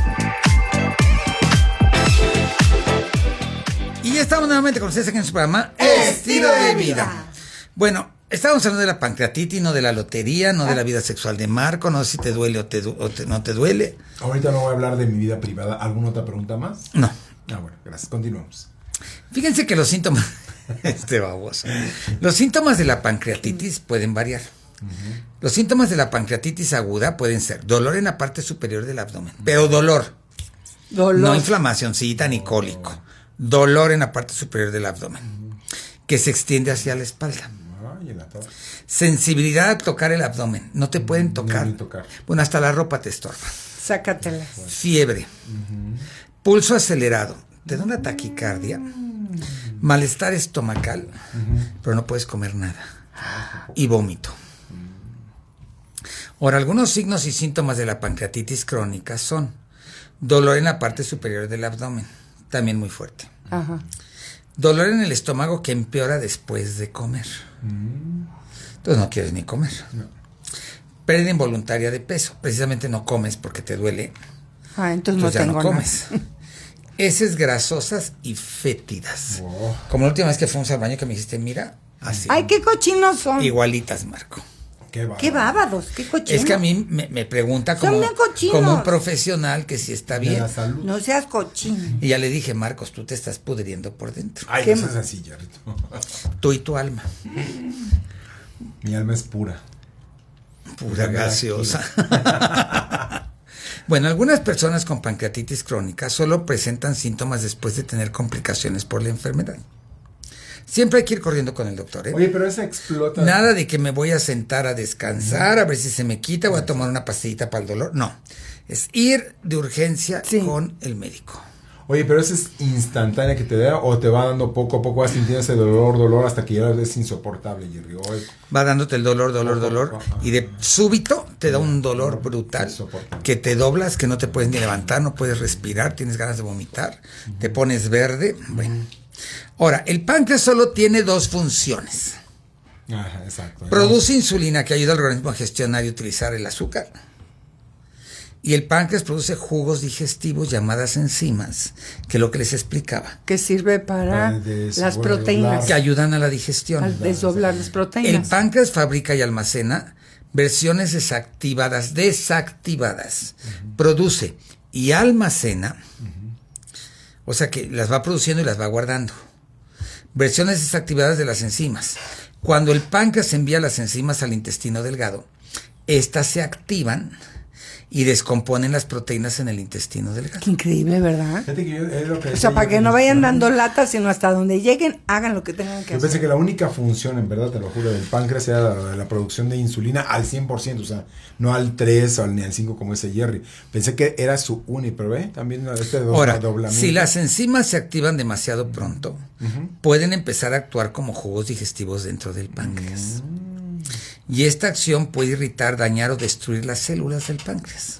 [SPEAKER 4] Y ya estamos nuevamente con ustedes aquí en su programa Estilo de Vida. Bueno, estábamos hablando de la pancreatitis, no de la lotería, no de la vida sexual de Marco, no sé si te duele o, te, o te, no te duele.
[SPEAKER 5] Ahorita no voy a hablar de mi vida privada. ¿Alguna otra pregunta más?
[SPEAKER 4] No.
[SPEAKER 5] Ah, bueno, gracias. Continuamos.
[SPEAKER 4] Fíjense que los síntomas, este baboso, los síntomas de la pancreatitis pueden variar. Uh-huh. Los síntomas de la pancreatitis aguda pueden ser dolor en la parte superior del abdomen, pero dolor, dolor. No inflamacióncita ni cólico, dolor en la parte superior del abdomen, que se extiende hacia la espalda. Sensibilidad a tocar el abdomen, no te pueden tocar. No, tocar. Bueno, hasta la ropa te estorba.
[SPEAKER 6] Sácatela.
[SPEAKER 4] Fiebre, uh-huh. Pulso acelerado, te da una taquicardia, malestar estomacal, uh-huh. pero no puedes comer nada, y vómito. Ahora, algunos signos y síntomas de la pancreatitis crónica son dolor en la parte superior del abdomen, también muy fuerte. Ajá. Dolor en el estómago que empeora después de comer. Mm. Entonces no quieres ni comer. No. Pérdida involuntaria de peso. Precisamente no comes porque te duele.
[SPEAKER 6] Ah, entonces, entonces no
[SPEAKER 4] ya
[SPEAKER 6] tengo
[SPEAKER 4] no comes. Heces grasosas y fétidas. Wow. Como la última vez que fuimos al baño que me dijiste, mira, así.
[SPEAKER 6] Ay, qué cochinos son.
[SPEAKER 4] Igualitas, Marco.
[SPEAKER 6] Qué bábados, qué, bábados, qué cochinos.
[SPEAKER 4] Es que a mí me, me pregunta como, como un profesional que si está bien.
[SPEAKER 6] No seas cochino.
[SPEAKER 4] Y ya le dije, Marcos, tú te estás pudriendo por dentro.
[SPEAKER 5] Ay, eso es así, Jarrito.
[SPEAKER 4] Tú y tu alma.
[SPEAKER 5] Mi alma es pura.
[SPEAKER 4] Pura gaseosa. Bueno, algunas personas con pancreatitis crónica solo presentan síntomas después de tener complicaciones por la enfermedad. Siempre hay que ir corriendo con el doctor, ¿eh?
[SPEAKER 5] Oye, pero esa explota.
[SPEAKER 4] Nada de que me voy a sentar a descansar, a ver si se me quita, voy a tomar una pastillita para el dolor. No, es ir de urgencia sí. con el médico.
[SPEAKER 5] Oye, pero esa es instantánea que te da o te va dando poco a poco, vas sintiendo ese dolor, dolor, hasta que ya es insoportable, Jerry. Oye.
[SPEAKER 4] Va dándote el dolor, dolor, dolor, y de súbito te da un dolor brutal, que te doblas, que no te puedes ni levantar, no puedes respirar, tienes ganas de vomitar, uh-huh. te pones verde, bueno. Ahora, el páncreas solo tiene dos funciones.
[SPEAKER 5] Ajá, exacto.
[SPEAKER 4] Produce insulina que ayuda al organismo a gestionar y utilizar el azúcar. Y el páncreas produce jugos digestivos llamadas enzimas, que es lo que les explicaba.
[SPEAKER 6] Que sirve para las proteínas.
[SPEAKER 4] Que ayudan a la digestión.
[SPEAKER 6] Al desdoblar las proteínas.
[SPEAKER 4] El páncreas fabrica y almacena versiones desactivadas, desactivadas. Uh-huh. Produce y almacena, uh-huh. o sea que las va produciendo y las va guardando. Versiones desactivadas de las enzimas. Cuando el páncreas envía las enzimas al intestino delgado, estas se activan y descomponen las proteínas en el intestino delgado.
[SPEAKER 6] Qué increíble, ¿verdad?
[SPEAKER 5] Fíjate que yo, es lo que
[SPEAKER 6] O sea, para que no vayan dando latas, sino hasta donde lleguen, hagan lo que tengan que
[SPEAKER 5] Yo
[SPEAKER 6] hacer.
[SPEAKER 5] pensé que la única función, en verdad, te lo juro, del páncreas era la, la producción de insulina al cien por ciento, o sea, no al tres o ni al cinco como ese Jerry. Pensé que era su único, pero ve, también este do-
[SPEAKER 4] Ahora,
[SPEAKER 5] doblamiento.
[SPEAKER 4] si las enzimas se activan demasiado pronto,
[SPEAKER 5] Ujú.
[SPEAKER 4] pueden empezar a actuar como jugos digestivos dentro del páncreas. Y esta acción puede irritar, dañar o destruir las células del páncreas.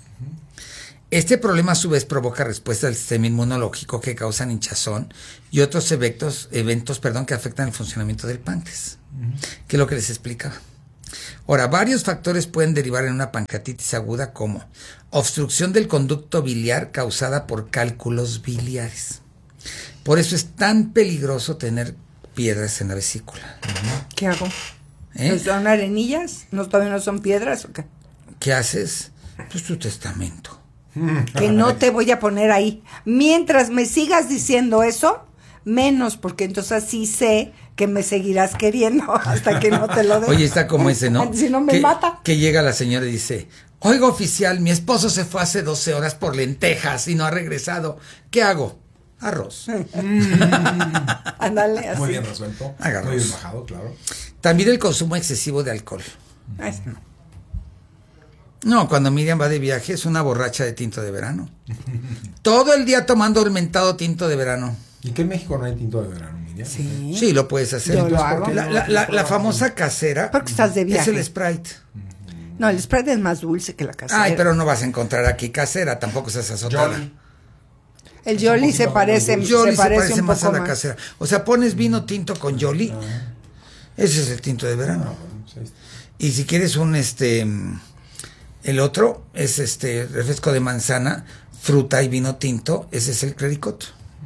[SPEAKER 4] Este problema a su vez provoca respuestas del sistema inmunológico que causan hinchazón y otros eventos, eventos perdón, que afectan el funcionamiento del páncreas, que es lo que les explicaba. Ahora, varios factores pueden derivar en una pancreatitis aguda como obstrucción del conducto biliar causada por cálculos biliares. Por eso es tan peligroso tener piedras en la vesícula.
[SPEAKER 6] ¿Qué hago?
[SPEAKER 4] ¿Eh?
[SPEAKER 6] ¿Son arenillas? ¿No, todavía no son piedras o qué?
[SPEAKER 4] ¿Qué haces? Pues tu testamento.
[SPEAKER 6] Que no te voy a poner ahí. Mientras me sigas diciendo eso, menos, porque entonces sí sé que me seguirás queriendo hasta que no te lo dé.
[SPEAKER 4] Oye, está como ese, ¿no?
[SPEAKER 6] Si no me
[SPEAKER 4] que,
[SPEAKER 6] mata.
[SPEAKER 4] Que llega la señora y dice, oiga, oficial, mi esposo se fue hace doce horas por lentejas y no ha regresado. ¿Qué hago? Arroz.
[SPEAKER 6] Ándale, así.
[SPEAKER 5] Muy bien resuelto.
[SPEAKER 4] Haga
[SPEAKER 5] Muy
[SPEAKER 4] arroz.
[SPEAKER 5] bien bajado, claro.
[SPEAKER 4] También el consumo excesivo de alcohol.
[SPEAKER 6] Ese no.
[SPEAKER 4] No, cuando Miriam va de viaje es una borracha de tinto de verano. Todo el día tomando el mentado tinto de verano.
[SPEAKER 5] ¿Y que en México no hay tinto de verano, Miriam?
[SPEAKER 6] Sí.
[SPEAKER 4] Sí, lo puedes hacer.
[SPEAKER 6] Yo lo hago.
[SPEAKER 4] La, la- la- la famosa casera
[SPEAKER 6] Porque estás de
[SPEAKER 4] es
[SPEAKER 6] viaje.
[SPEAKER 4] el Sprite.
[SPEAKER 6] No, el Sprite es más dulce que la casera.
[SPEAKER 4] Ay, pero no vas a encontrar aquí casera, tampoco seas azotada.
[SPEAKER 5] Jolly.
[SPEAKER 6] El Jolly se parece,
[SPEAKER 4] Jolly
[SPEAKER 6] se parece, un
[SPEAKER 4] más
[SPEAKER 6] poco
[SPEAKER 4] a la
[SPEAKER 6] más.
[SPEAKER 4] casera. O sea, pones vino tinto con Jolly. Ese es el tinto de verano. Y si quieres un este mm, el otro es este refresco de manzana, fruta y vino tinto, ese es el clericot.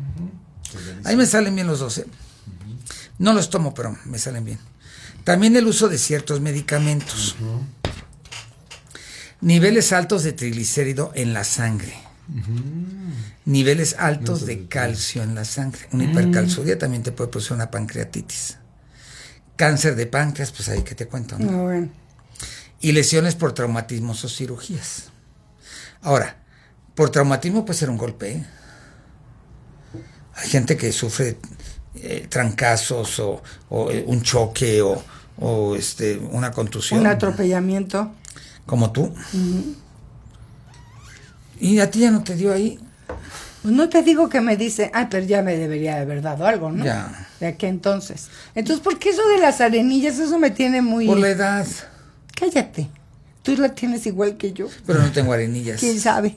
[SPEAKER 4] Ahí me salen bien los dos, ¿eh? No los tomo, pero me salen bien. También el uso de ciertos medicamentos. Niveles altos de triglicérido en la sangre. Niveles altos de calcio en la sangre. Una hipercalciuria también te puede producir una pancreatitis. Cáncer de páncreas, pues ahí que te cuento, ¿no?
[SPEAKER 6] Ah, bueno.
[SPEAKER 4] Y lesiones por traumatismos o cirugías. Ahora, por traumatismo puede ser un golpe, ¿eh? Hay gente que sufre eh, trancazos o, o, eh, un choque o, o este, una contusión.
[SPEAKER 6] Un atropellamiento.
[SPEAKER 4] Como tú.
[SPEAKER 6] Ujú.
[SPEAKER 4] Y a ti ya no te dio ahí.
[SPEAKER 6] Pues no te digo que me dice, ay, pero ya me debería de haber dado algo, ¿no?
[SPEAKER 4] Ya.
[SPEAKER 6] De aquí entonces. Entonces, ¿por qué eso de las arenillas? Eso me tiene muy...
[SPEAKER 4] Por la edad.
[SPEAKER 6] Cállate. Tú la tienes igual que yo.
[SPEAKER 4] Pero no tengo arenillas.
[SPEAKER 6] ¿Quién sabe?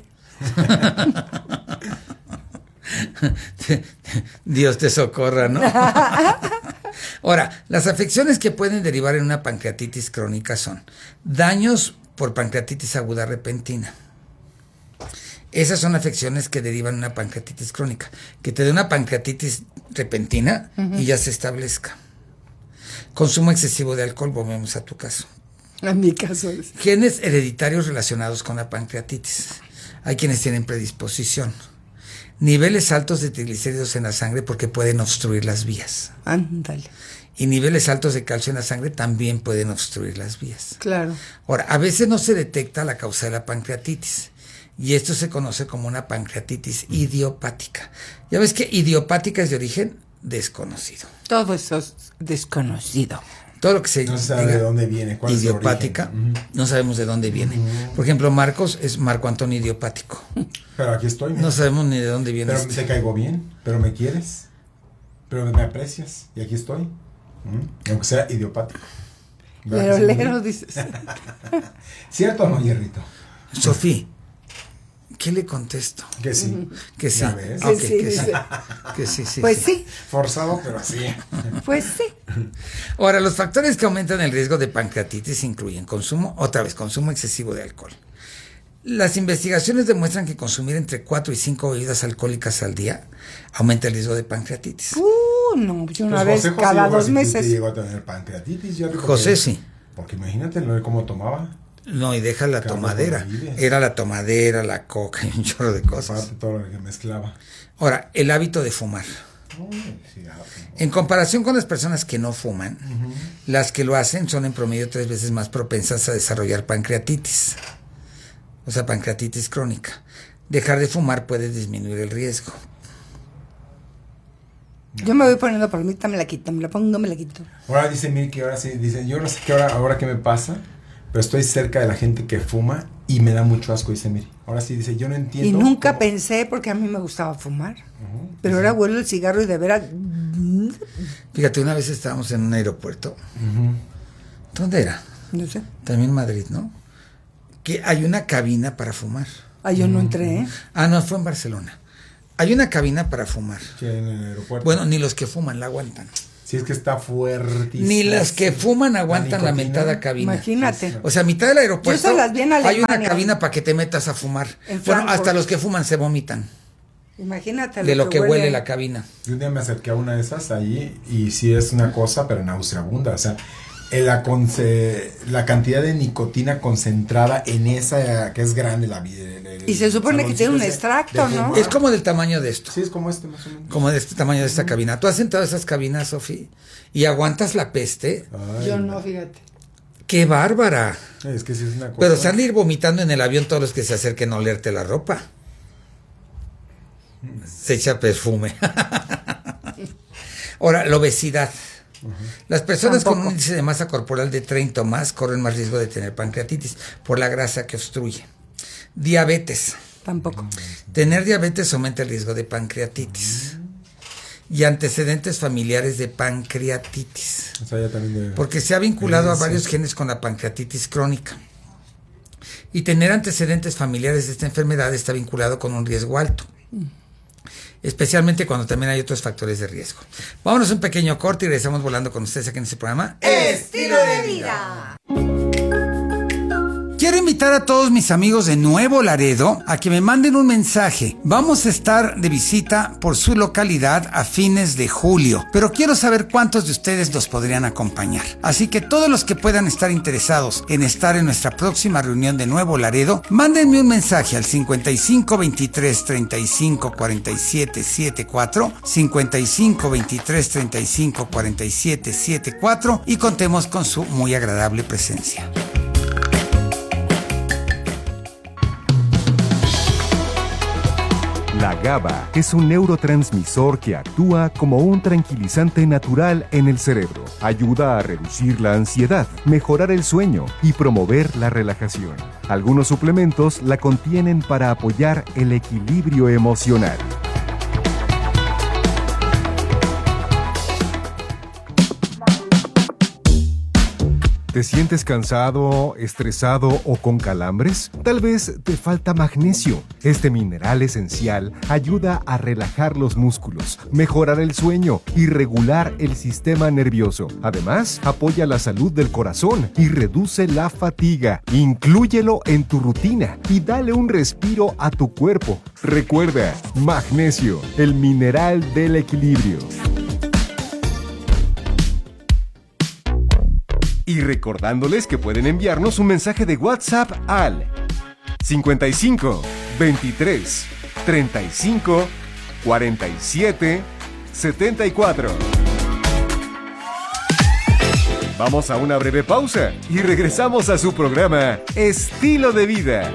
[SPEAKER 4] Dios te socorra, ¿no? Ahora, las afecciones que pueden derivar en una pancreatitis crónica son daños por pancreatitis aguda repentina. Esas son afecciones que derivan en una pancreatitis crónica. Que te dé una pancreatitis repentina
[SPEAKER 6] Ujú.
[SPEAKER 4] y ya se establezca. Consumo excesivo de alcohol, volvemos a tu caso.
[SPEAKER 6] En mi caso es...
[SPEAKER 4] Genes hereditarios relacionados con la pancreatitis. Hay quienes tienen predisposición. Niveles altos de triglicéridos en la sangre porque pueden obstruir las vías.
[SPEAKER 6] Ándale.
[SPEAKER 4] Y niveles altos de calcio en la sangre también pueden obstruir las vías.
[SPEAKER 6] Claro.
[SPEAKER 4] Ahora, a veces no se detecta la causa de la pancreatitis. Y esto se conoce como una pancreatitis idiopática. Ya ves que idiopática es de origen desconocido.
[SPEAKER 6] Todo eso es desconocido.
[SPEAKER 4] Todo lo que se
[SPEAKER 5] No se sabe
[SPEAKER 4] diga
[SPEAKER 5] de dónde viene, cuál es su
[SPEAKER 4] idiopática,
[SPEAKER 5] origen. Ujú.
[SPEAKER 4] no sabemos de dónde viene. Por ejemplo, Marcos es Marco Antonio idiopático.
[SPEAKER 5] Pero aquí estoy. mira.
[SPEAKER 4] No sabemos ni de dónde viene
[SPEAKER 5] Pero
[SPEAKER 4] este.
[SPEAKER 5] te caigo bien, pero me quieres, pero me aprecias, y aquí estoy. ¿Mm? Aunque sea idiopático.
[SPEAKER 6] Lero,
[SPEAKER 5] Gracias.
[SPEAKER 6] lero, dices.
[SPEAKER 5] ¿Cierto o no, Hierrito?
[SPEAKER 4] Sofía, ¿qué le contesto?
[SPEAKER 5] Que sí.
[SPEAKER 4] Que sí.
[SPEAKER 5] Ya ves.
[SPEAKER 4] Ok,
[SPEAKER 6] Que sí,
[SPEAKER 4] que sí.
[SPEAKER 6] dice.
[SPEAKER 4] Que sí, sí,
[SPEAKER 6] Pues
[SPEAKER 4] sí.
[SPEAKER 6] sí,
[SPEAKER 5] Forzado, pero así.
[SPEAKER 6] pues sí.
[SPEAKER 4] Ahora, los factores que aumentan el riesgo de pancreatitis incluyen consumo, otra vez, consumo excesivo de alcohol. Las investigaciones demuestran que consumir entre cuatro y cinco bebidas alcohólicas al día aumenta el riesgo de pancreatitis.
[SPEAKER 6] Uh, no, yo una
[SPEAKER 5] Pues
[SPEAKER 6] vez
[SPEAKER 5] José José
[SPEAKER 6] cada
[SPEAKER 5] llegó
[SPEAKER 6] dos
[SPEAKER 5] así,
[SPEAKER 6] meses.
[SPEAKER 5] te llegó a tener pancreatitis. Yo recuerdo
[SPEAKER 4] José
[SPEAKER 5] que-
[SPEAKER 4] sí.
[SPEAKER 5] Porque imagínate ¿no? cómo tomaba.
[SPEAKER 4] No, y deja la
[SPEAKER 5] Carlos
[SPEAKER 4] tomadera.
[SPEAKER 5] Benavides.
[SPEAKER 4] Era la tomadera, la coca y un chorro de cosas.
[SPEAKER 5] Aparte todo lo que mezclaba.
[SPEAKER 4] Ahora, el hábito de fumar.
[SPEAKER 5] Uy, cigarro.
[SPEAKER 4] En comparación con las personas que no fuman, las que lo hacen son en promedio tres veces más propensas a desarrollar pancreatitis. o sea, pancreatitis crónica. Dejar de fumar puede disminuir el riesgo.
[SPEAKER 6] Yo me voy poniendo palomita, me la quito, me la pongo, me la quito.
[SPEAKER 5] Ahora dice Miri que ahora sí, dice, yo no sé qué ahora, ahora qué me pasa, pero estoy cerca de la gente que fuma y me da mucho asco, dice Miri. Ahora sí, dice, yo no entiendo.
[SPEAKER 6] Y nunca
[SPEAKER 5] cómo...
[SPEAKER 6] pensé, porque a mí me gustaba fumar.
[SPEAKER 5] Uh-huh,
[SPEAKER 6] pero
[SPEAKER 5] sí.
[SPEAKER 6] ahora huelo el cigarro y de veras...
[SPEAKER 4] Fíjate, una vez estábamos en un aeropuerto. Uh-huh. ¿Dónde era?
[SPEAKER 6] No sé.
[SPEAKER 4] También en Madrid, ¿no? Que hay una cabina para fumar.
[SPEAKER 6] Ah, yo no entré, ¿eh?
[SPEAKER 4] Ah, no, fue en Barcelona. Hay una cabina para fumar.
[SPEAKER 5] Sí, en el aeropuerto.
[SPEAKER 4] Bueno, ni los que fuman la aguantan.
[SPEAKER 5] Sí, es que está fuertísimo.
[SPEAKER 4] Ni los que fuman aguantan la, la mentada cabina.
[SPEAKER 6] Imagínate.
[SPEAKER 4] O sea, a mitad del aeropuerto
[SPEAKER 6] Yo las vi en
[SPEAKER 4] hay una cabina para que te metas a fumar. Bueno, hasta los que fuman se vomitan.
[SPEAKER 6] Imagínate.
[SPEAKER 4] De lo, lo que, que huele, huele la cabina.
[SPEAKER 5] Yo un día me acerqué a una de esas ahí y sí es una cosa, pero nauseabunda. O sea, la, conce, la cantidad de nicotina concentrada en esa, que es grande la vida.
[SPEAKER 6] Y se supone que tiene un extracto, ¿no?
[SPEAKER 4] Es como del tamaño de esto.
[SPEAKER 5] Sí, es como este más o menos.
[SPEAKER 4] Como de este tamaño de esta mm. cabina. ¿Tú has entrado a esas cabinas, Sofi? ¿Y aguantas la peste?
[SPEAKER 6] Ay, yo no, fíjate.
[SPEAKER 4] ¡Qué bárbara!
[SPEAKER 5] Es que sí es una cosa.
[SPEAKER 4] Pero se han de ir vomitando en el avión todos los que se acerquen a olerte la ropa. Mm. Se echa perfume. Ahora, la obesidad. Uh-huh. Las personas Tampoco. con un índice de masa corporal de treinta o más corren más riesgo de tener pancreatitis por la grasa que obstruye. Diabetes.
[SPEAKER 6] Tampoco.
[SPEAKER 4] Tener diabetes aumenta el riesgo de pancreatitis. Y antecedentes familiares de pancreatitis.
[SPEAKER 5] O sea, ya también de...
[SPEAKER 4] Porque se ha vinculado a varios genes con la pancreatitis crónica. Y tener antecedentes familiares de esta enfermedad está vinculado con un riesgo alto. Especialmente cuando también hay otros factores de riesgo. Vámonos a un pequeño corte y regresamos volando con ustedes aquí en este programa.
[SPEAKER 8] Estilo de vida.
[SPEAKER 4] Quiero invitar a todos mis amigos de Nuevo Laredo a que me manden un mensaje. Vamos a estar de visita por su localidad a fines de julio, pero quiero saber cuántos de ustedes nos podrían acompañar. Así que todos los que puedan estar interesados en estar en nuestra próxima reunión de Nuevo Laredo, mándenme un mensaje al cincuenta y cinco veintitrés treinta y cinco cuarenta y siete setenta y cuatro, cincuenta y cinco veintitrés treinta y cinco cuarenta y siete setenta y cuatro y contemos con su muy agradable presencia.
[SPEAKER 13] La GABA es un neurotransmisor que actúa como un tranquilizante natural en el cerebro. Ayuda a reducir la ansiedad, mejorar el sueño y promover la relajación. Algunos suplementos la contienen para apoyar el equilibrio emocional. ¿Te sientes cansado, estresado o con calambres? Tal vez te falta magnesio. Este mineral esencial ayuda a relajar los músculos, mejorar el sueño y regular el sistema nervioso. Además, apoya la salud del corazón y reduce la fatiga. Inclúyelo en tu rutina y dale un respiro a tu cuerpo. Recuerda, magnesio, el mineral del equilibrio. Y recordándoles que pueden enviarnos un mensaje de WhatsApp al cincuenta y cinco veintitrés treinta y cinco cuarenta y siete setenta y cuatro. Vamos a una breve pausa y regresamos a su programa Estilo de Vida.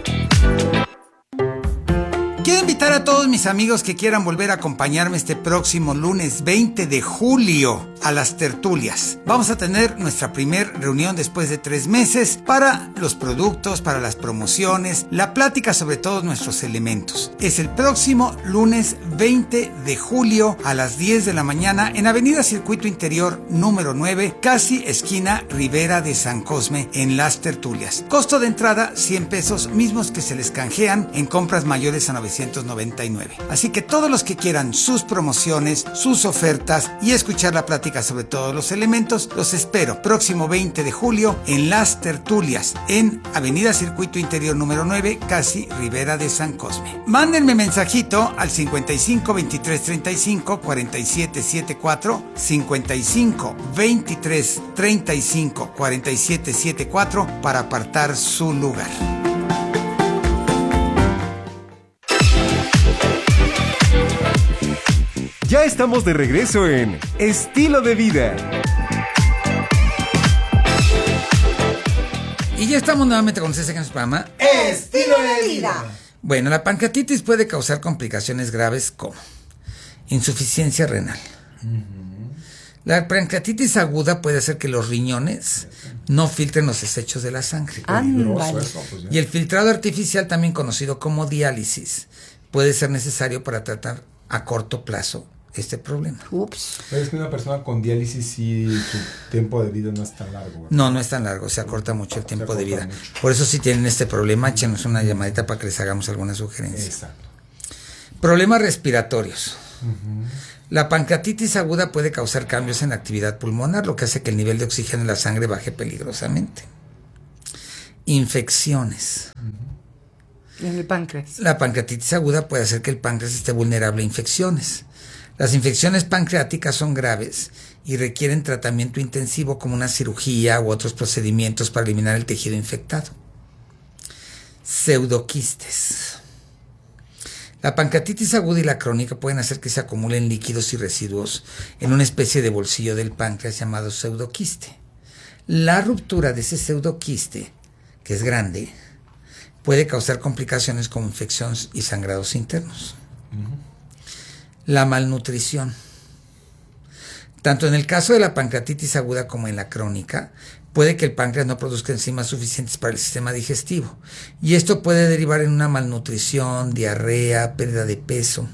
[SPEAKER 4] Quiero invitar a todos mis amigos que quieran volver a acompañarme este próximo lunes veinte de julio a las tertulias. Vamos a tener nuestra primer reunión después de tres meses para los productos, para las promociones, la plática sobre todos nuestros elementos. Es el próximo lunes veinte de julio a las diez de la mañana en Avenida Circuito Interior número nueve, casi esquina Ribera de San Cosme en las tertulias. Costo de entrada cien pesos, mismos que se les canjean en compras mayores a novecientos noventa y nueve. Así que todos los que quieran sus promociones, sus ofertas y escuchar la plática sobre todos los elementos, los espero próximo veinte de julio en las tertulias en Avenida Circuito Interior número nueve, casi Ribera de San Cosme. Mándenme mensajito al cincuenta y cinco veintitrés treinta y cinco cuarenta y siete setenta y cuatro, cincuenta y cinco veintitrés treinta y cinco cuarenta y siete setenta y cuatro para apartar su lugar.
[SPEAKER 13] Ya estamos de regreso en Estilo de Vida.
[SPEAKER 4] Y ya estamos nuevamente con ustedes en su programa
[SPEAKER 8] Estilo de Vida.
[SPEAKER 4] Bueno, la pancreatitis puede causar complicaciones graves como insuficiencia renal. Uh-huh. La pancreatitis aguda puede hacer que los riñones no filtren los desechos de la sangre.
[SPEAKER 6] Ándale.
[SPEAKER 4] Y el filtrado artificial, también conocido como diálisis, puede ser necesario para tratar a corto plazo este problema.
[SPEAKER 6] Ups.
[SPEAKER 5] Es que una persona con diálisis sí su tiempo de vida no es tan largo, ¿verdad?
[SPEAKER 4] No, no es tan largo, se acorta mucho el tiempo de vida. Mucho. Por eso si tienen este problema, échenos una llamadita para que les hagamos alguna sugerencia.
[SPEAKER 5] Exacto.
[SPEAKER 4] Problemas respiratorios. Uh-huh. La pancreatitis aguda puede causar cambios en la actividad pulmonar, lo que hace que el nivel de oxígeno en la sangre baje peligrosamente. Infecciones.
[SPEAKER 6] Uh-huh. En el páncreas.
[SPEAKER 4] La pancreatitis aguda puede hacer que el páncreas esté vulnerable a infecciones. Las infecciones pancreáticas son graves y requieren tratamiento intensivo como una cirugía u otros procedimientos para eliminar el tejido infectado. Pseudoquistes. La pancreatitis aguda y la crónica pueden hacer que se acumulen líquidos y residuos en una especie de bolsillo del páncreas llamado pseudoquiste. La ruptura de ese pseudoquiste, que es grande, puede causar complicaciones como infecciones y sangrados internos. Uh-huh. La malnutrición. Tanto en el caso de la pancreatitis aguda como en la crónica, puede que el páncreas no produzca enzimas suficientes para el sistema digestivo, y esto puede derivar en una malnutrición, diarrea, pérdida de peso.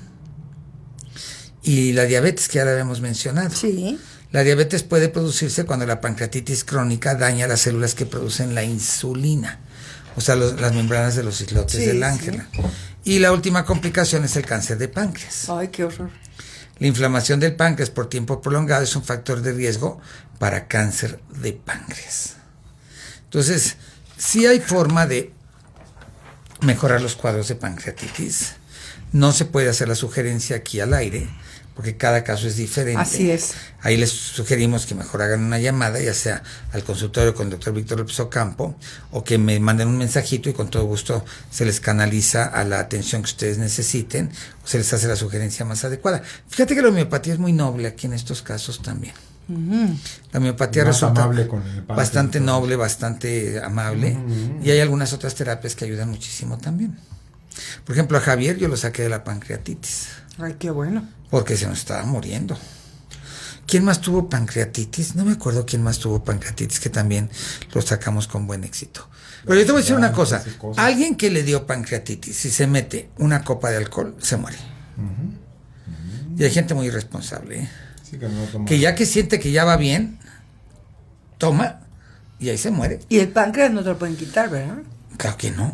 [SPEAKER 4] Y la diabetes, que ya la habíamos mencionado.
[SPEAKER 6] Sí.
[SPEAKER 4] La diabetes puede producirse cuando la pancreatitis crónica daña las células que producen la insulina, o sea, los, las membranas de los islotes sí, del ángel. Sí. Y la última complicación es el cáncer de páncreas.
[SPEAKER 6] Ay, qué horror.
[SPEAKER 4] La inflamación del páncreas por tiempo prolongado es un factor de riesgo para cáncer de páncreas. Entonces, sí hay forma de mejorar los cuadros de pancreatitis. No se puede hacer la sugerencia aquí al aire, porque cada caso es diferente.
[SPEAKER 6] Así es.
[SPEAKER 4] Ahí les sugerimos que mejor hagan una llamada, ya sea al consultorio con el doctor Víctor López Ocampo, o que me manden un mensajito y con todo gusto se les canaliza a la atención que ustedes necesiten, o se les hace la sugerencia más adecuada. Fíjate que la homeopatía es muy noble aquí en estos casos también. Uh-huh. La homeopatía
[SPEAKER 5] más
[SPEAKER 4] resulta
[SPEAKER 5] amable con el
[SPEAKER 4] bastante noble, bastante amable, uh-huh. Y hay algunas otras terapias que ayudan muchísimo también. Por ejemplo, a Javier yo lo saqué de la pancreatitis.
[SPEAKER 6] Ay, qué bueno.
[SPEAKER 4] Porque se nos estaba muriendo. ¿Quién más tuvo pancreatitis? No me acuerdo quién más tuvo pancreatitis, que también lo sacamos con buen éxito. Pero yo te voy a decir una cosa. Alguien que le dio pancreatitis, si se mete una copa de alcohol, se muere. Uh-huh. Uh-huh. Y hay gente muy irresponsable, ¿eh?
[SPEAKER 5] Sí, que, no toma.
[SPEAKER 4] Que ya que siente que ya va bien, toma y ahí se muere.
[SPEAKER 6] Y el páncreas no te lo pueden quitar, ¿verdad?
[SPEAKER 4] Claro que no.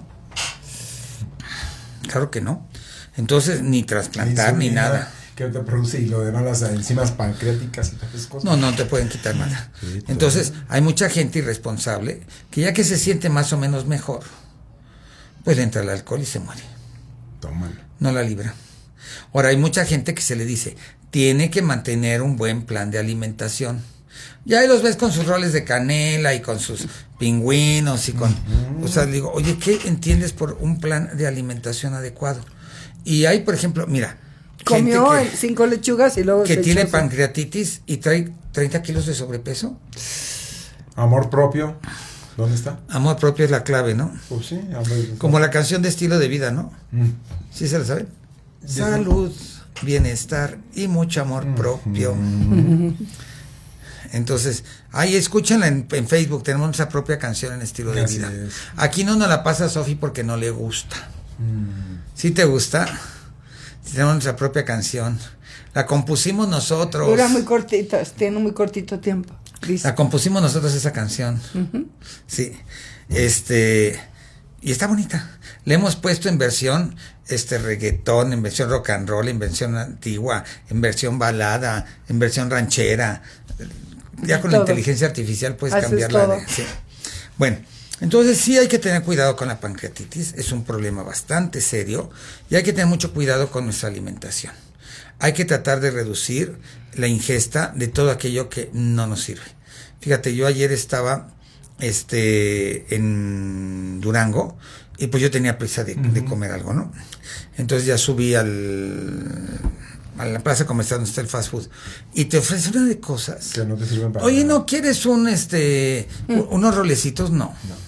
[SPEAKER 4] Claro que no. Entonces, ni trasplantar, ni nada.
[SPEAKER 5] Que te produce y lo demás, las enzimas pancreáticas y todas esas cosas.
[SPEAKER 4] No, no te pueden quitar nada. Sí, entonces, hay mucha gente irresponsable que ya que se siente más o menos mejor, pues le entra el alcohol y se muere.
[SPEAKER 5] Tómalo.
[SPEAKER 4] No la libra. Ahora, hay mucha gente que se le dice, tiene que mantener un buen plan de alimentación. Ya ahí los ves con sus roles de canela y con sus pingüinos y con... Uh-huh. O sea, digo, oye, ¿qué entiendes por un plan de alimentación adecuado? Y hay, por ejemplo, mira...
[SPEAKER 6] Comió que, cinco lechugas y luego...
[SPEAKER 4] Que
[SPEAKER 6] se
[SPEAKER 4] tiene
[SPEAKER 6] echó
[SPEAKER 4] pancreatitis y trae treinta kilos de sobrepeso.
[SPEAKER 5] Amor propio. ¿Dónde está?
[SPEAKER 4] Amor propio es la clave, ¿no?
[SPEAKER 5] Pues sí. Amor,
[SPEAKER 4] como la canción de Estilo de Vida, ¿no? Mm. ¿Sí se la saben? Sí. Salud, bienestar y mucho amor mm. propio. Mm. Entonces, ahí escúchenla en, en Facebook, tenemos nuestra propia canción en Estilo de Vida. Es. Aquí no nos la pasa Sofi porque no le gusta. Mm. ¿Sí te gusta? Tenemos nuestra propia canción. La compusimos nosotros.
[SPEAKER 6] Dura muy cortita, tiene muy cortito tiempo.
[SPEAKER 4] La compusimos nosotros esa canción. Uh-huh. Sí. Este, y está bonita. Le hemos puesto en versión este reggaetón, en versión rock and roll, en versión antigua, en versión balada, en versión ranchera. Ya con todo. La inteligencia artificial puedes Haces cambiarla.
[SPEAKER 6] Todo.
[SPEAKER 4] De, sí. Bueno, entonces sí hay que tener cuidado con la pancreatitis. Es un problema bastante serio y hay que tener mucho cuidado con nuestra alimentación. Hay que tratar de reducir la ingesta de todo aquello que no nos sirve. Fíjate, yo ayer estaba este en Durango y pues yo tenía prisa de, uh-huh. de comer algo, ¿no? Entonces ya subí al a la plaza comercial donde está el fast food y te ofrece una de cosas
[SPEAKER 5] que no te sirven para
[SPEAKER 4] oye
[SPEAKER 5] nada.
[SPEAKER 4] ¿No quieres un este uh-huh. unos rolecitos? No. no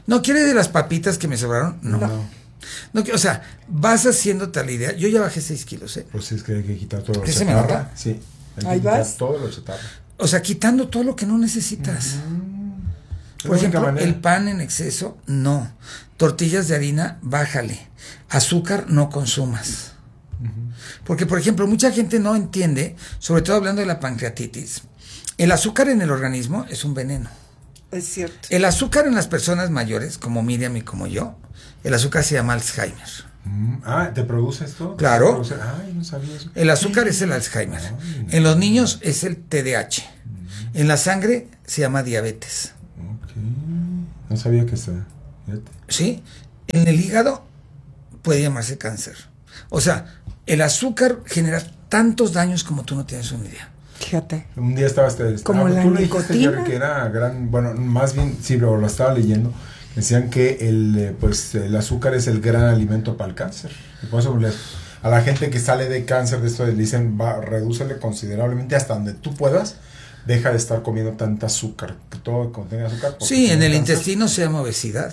[SPEAKER 4] ¿No quiere de las papitas que me sobraron? No. no. no o sea, vas haciéndote la idea. Yo ya bajé seis kilos, ¿eh?
[SPEAKER 5] Pues es que hay que quitar todo lo
[SPEAKER 4] ¿Qué se me nota?
[SPEAKER 5] Sí. Hay que
[SPEAKER 6] Ahí
[SPEAKER 5] quitar
[SPEAKER 6] vas.
[SPEAKER 5] todo lo chatarra.
[SPEAKER 4] O sea, quitando todo lo que no necesitas. Uh-huh. Por ejemplo, el pan en exceso, no. Tortillas de harina, bájale. Azúcar, no consumas. Uh-huh. Porque, por ejemplo, mucha gente no entiende, sobre todo hablando de la pancreatitis, el azúcar en el organismo es un veneno.
[SPEAKER 6] Es cierto.
[SPEAKER 4] El azúcar en las personas mayores, como Miriam y como yo, el azúcar se llama Alzheimer.
[SPEAKER 5] Mm, ah, ¿te produce esto?
[SPEAKER 4] Claro.
[SPEAKER 5] ¿Te produce? Ay, no sabía eso.
[SPEAKER 4] El azúcar es el Alzheimer. Ay, en los niños es el T D A H. Mm. En la sangre se llama diabetes.
[SPEAKER 5] Ok. No sabía que estaba.
[SPEAKER 4] Sí. En el hígado puede llamarse cáncer. O sea, el azúcar genera tantos daños como tú no tienes una idea.
[SPEAKER 6] Fíjate.
[SPEAKER 5] Un día estaba este,
[SPEAKER 6] como la
[SPEAKER 5] tú
[SPEAKER 6] nicotina.
[SPEAKER 5] Le dijiste que era gran, bueno, más bien sí, pero lo estaba leyendo. Decían que el pues el azúcar es el gran alimento para el cáncer. Y por eso les, a la gente que sale de cáncer de esto le dicen, va, redúcele considerablemente hasta donde tú puedas. Deja de estar comiendo tanta azúcar, que todo contenga azúcar.
[SPEAKER 4] Sí, en el cáncer. Intestino se llama obesidad.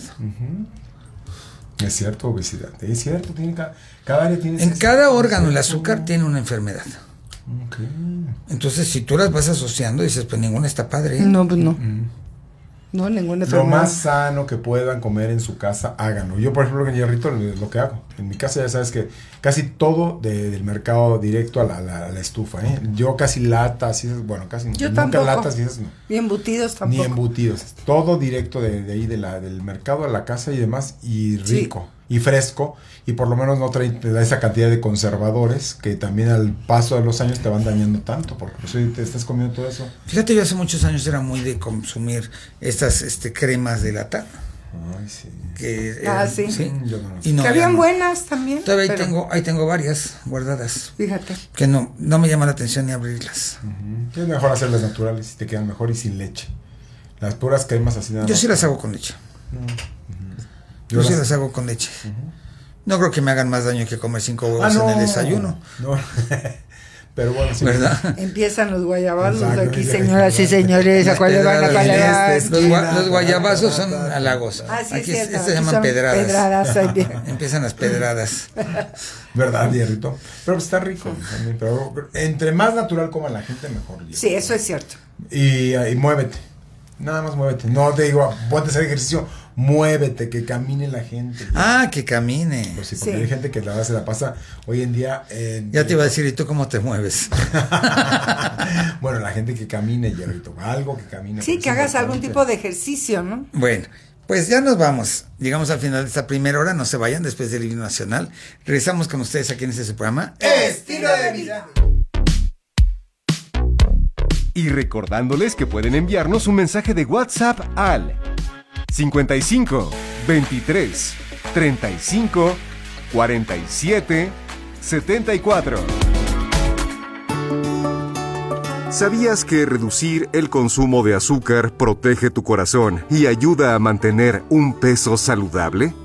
[SPEAKER 5] Uh-huh. Es cierto, obesidad. Es cierto, tiene cada, cada área tiene.
[SPEAKER 4] En cada órgano el azúcar tiene una enfermedad.
[SPEAKER 5] Okay.
[SPEAKER 4] Entonces, si tú las vas asociando, dices, pues ninguna está padre. ¿eh?
[SPEAKER 6] No, pues no.
[SPEAKER 5] Uh-huh.
[SPEAKER 6] No, ninguna
[SPEAKER 5] Lo más sano que puedan comer en su casa, háganlo. Yo, por ejemplo, en Hierrito es lo que hago. En mi casa ya sabes que casi todo de, del mercado directo a la, la, a la estufa. ¿eh? Yo casi latas, bueno, casi
[SPEAKER 6] Yo
[SPEAKER 5] nunca
[SPEAKER 6] tampoco.
[SPEAKER 5] latas y esas no.
[SPEAKER 6] Ni embutidos tampoco.
[SPEAKER 5] Ni embutidos. Todo directo de, de ahí, de la, del mercado a la casa y demás. Y rico. Sí. Y fresco. Y por lo menos no trae te da esa cantidad de conservadores que también al paso de los años te van dañando tanto. Porque pues, te estás comiendo todo eso.
[SPEAKER 4] Fíjate, yo hace muchos años era muy de consumir estas este, cremas de lata.
[SPEAKER 5] Ay, sí.
[SPEAKER 6] Que eran, ah, sí.
[SPEAKER 4] ¿sí?
[SPEAKER 5] Yo no, no
[SPEAKER 6] y no, que habían no. buenas también.
[SPEAKER 4] Todavía pero... ahí, tengo, ahí tengo varias guardadas.
[SPEAKER 6] Fíjate.
[SPEAKER 4] Que no, no me llama la atención ni abrirlas.
[SPEAKER 5] Uh-huh. Es mejor hacerlas naturales y te quedan mejor y sin leche. Las puras cremas así nada
[SPEAKER 4] Yo
[SPEAKER 5] más.
[SPEAKER 4] sí las hago con leche.
[SPEAKER 5] Uh-huh.
[SPEAKER 4] Yo, Yo las... sí las hago con leche. Uh-huh. No creo que me hagan más daño que comer cinco huevos ah, no, en el desayuno.
[SPEAKER 5] No. Pero bueno, sí.
[SPEAKER 4] ¿Verdad?
[SPEAKER 6] Empiezan los guayabazos Exacto, aquí, señoras y señores. ¿A cuál le van? ¿A cuál le van?
[SPEAKER 4] Los, gua- los guayabazos son halagos.
[SPEAKER 6] Ah, sí,
[SPEAKER 4] aquí
[SPEAKER 6] cierto.
[SPEAKER 4] Estos se llaman pedradas.
[SPEAKER 6] pedradas
[SPEAKER 4] Empiezan las pedradas.
[SPEAKER 5] ¿Verdad, Hierrito? Pero está rico también. Pero entre más natural coma la gente, mejor. Hierrito.
[SPEAKER 6] Sí, eso es cierto.
[SPEAKER 5] Y, y muévete. Nada más muévete. No te digo, ponte a hacer ejercicio. Muévete, que camine la gente.
[SPEAKER 4] Ah, que camine.
[SPEAKER 5] Pues sí, porque
[SPEAKER 6] sí.
[SPEAKER 5] hay gente que la verdad se la pasa hoy en día. Eh,
[SPEAKER 4] ya te iba a decir, ¿y tú cómo te mueves?
[SPEAKER 5] Bueno, la gente que camine, Hierrito, algo que camine.
[SPEAKER 6] Sí, que hagas algún tipo de ejercicio, ¿no?
[SPEAKER 4] Bueno, pues ya nos vamos. Llegamos al final de esta primera hora. No se vayan después del himno nacional. Regresamos con ustedes aquí en este su programa.
[SPEAKER 8] Estilo de vida.
[SPEAKER 3] Y recordándoles que pueden enviarnos un mensaje de WhatsApp al cincuenta y cinco, veintitrés, treinta y cinco, cuarenta y siete, setenta y cuatro. ¿Sabías que reducir el consumo de azúcar protege tu corazón y ayuda a mantener un peso saludable?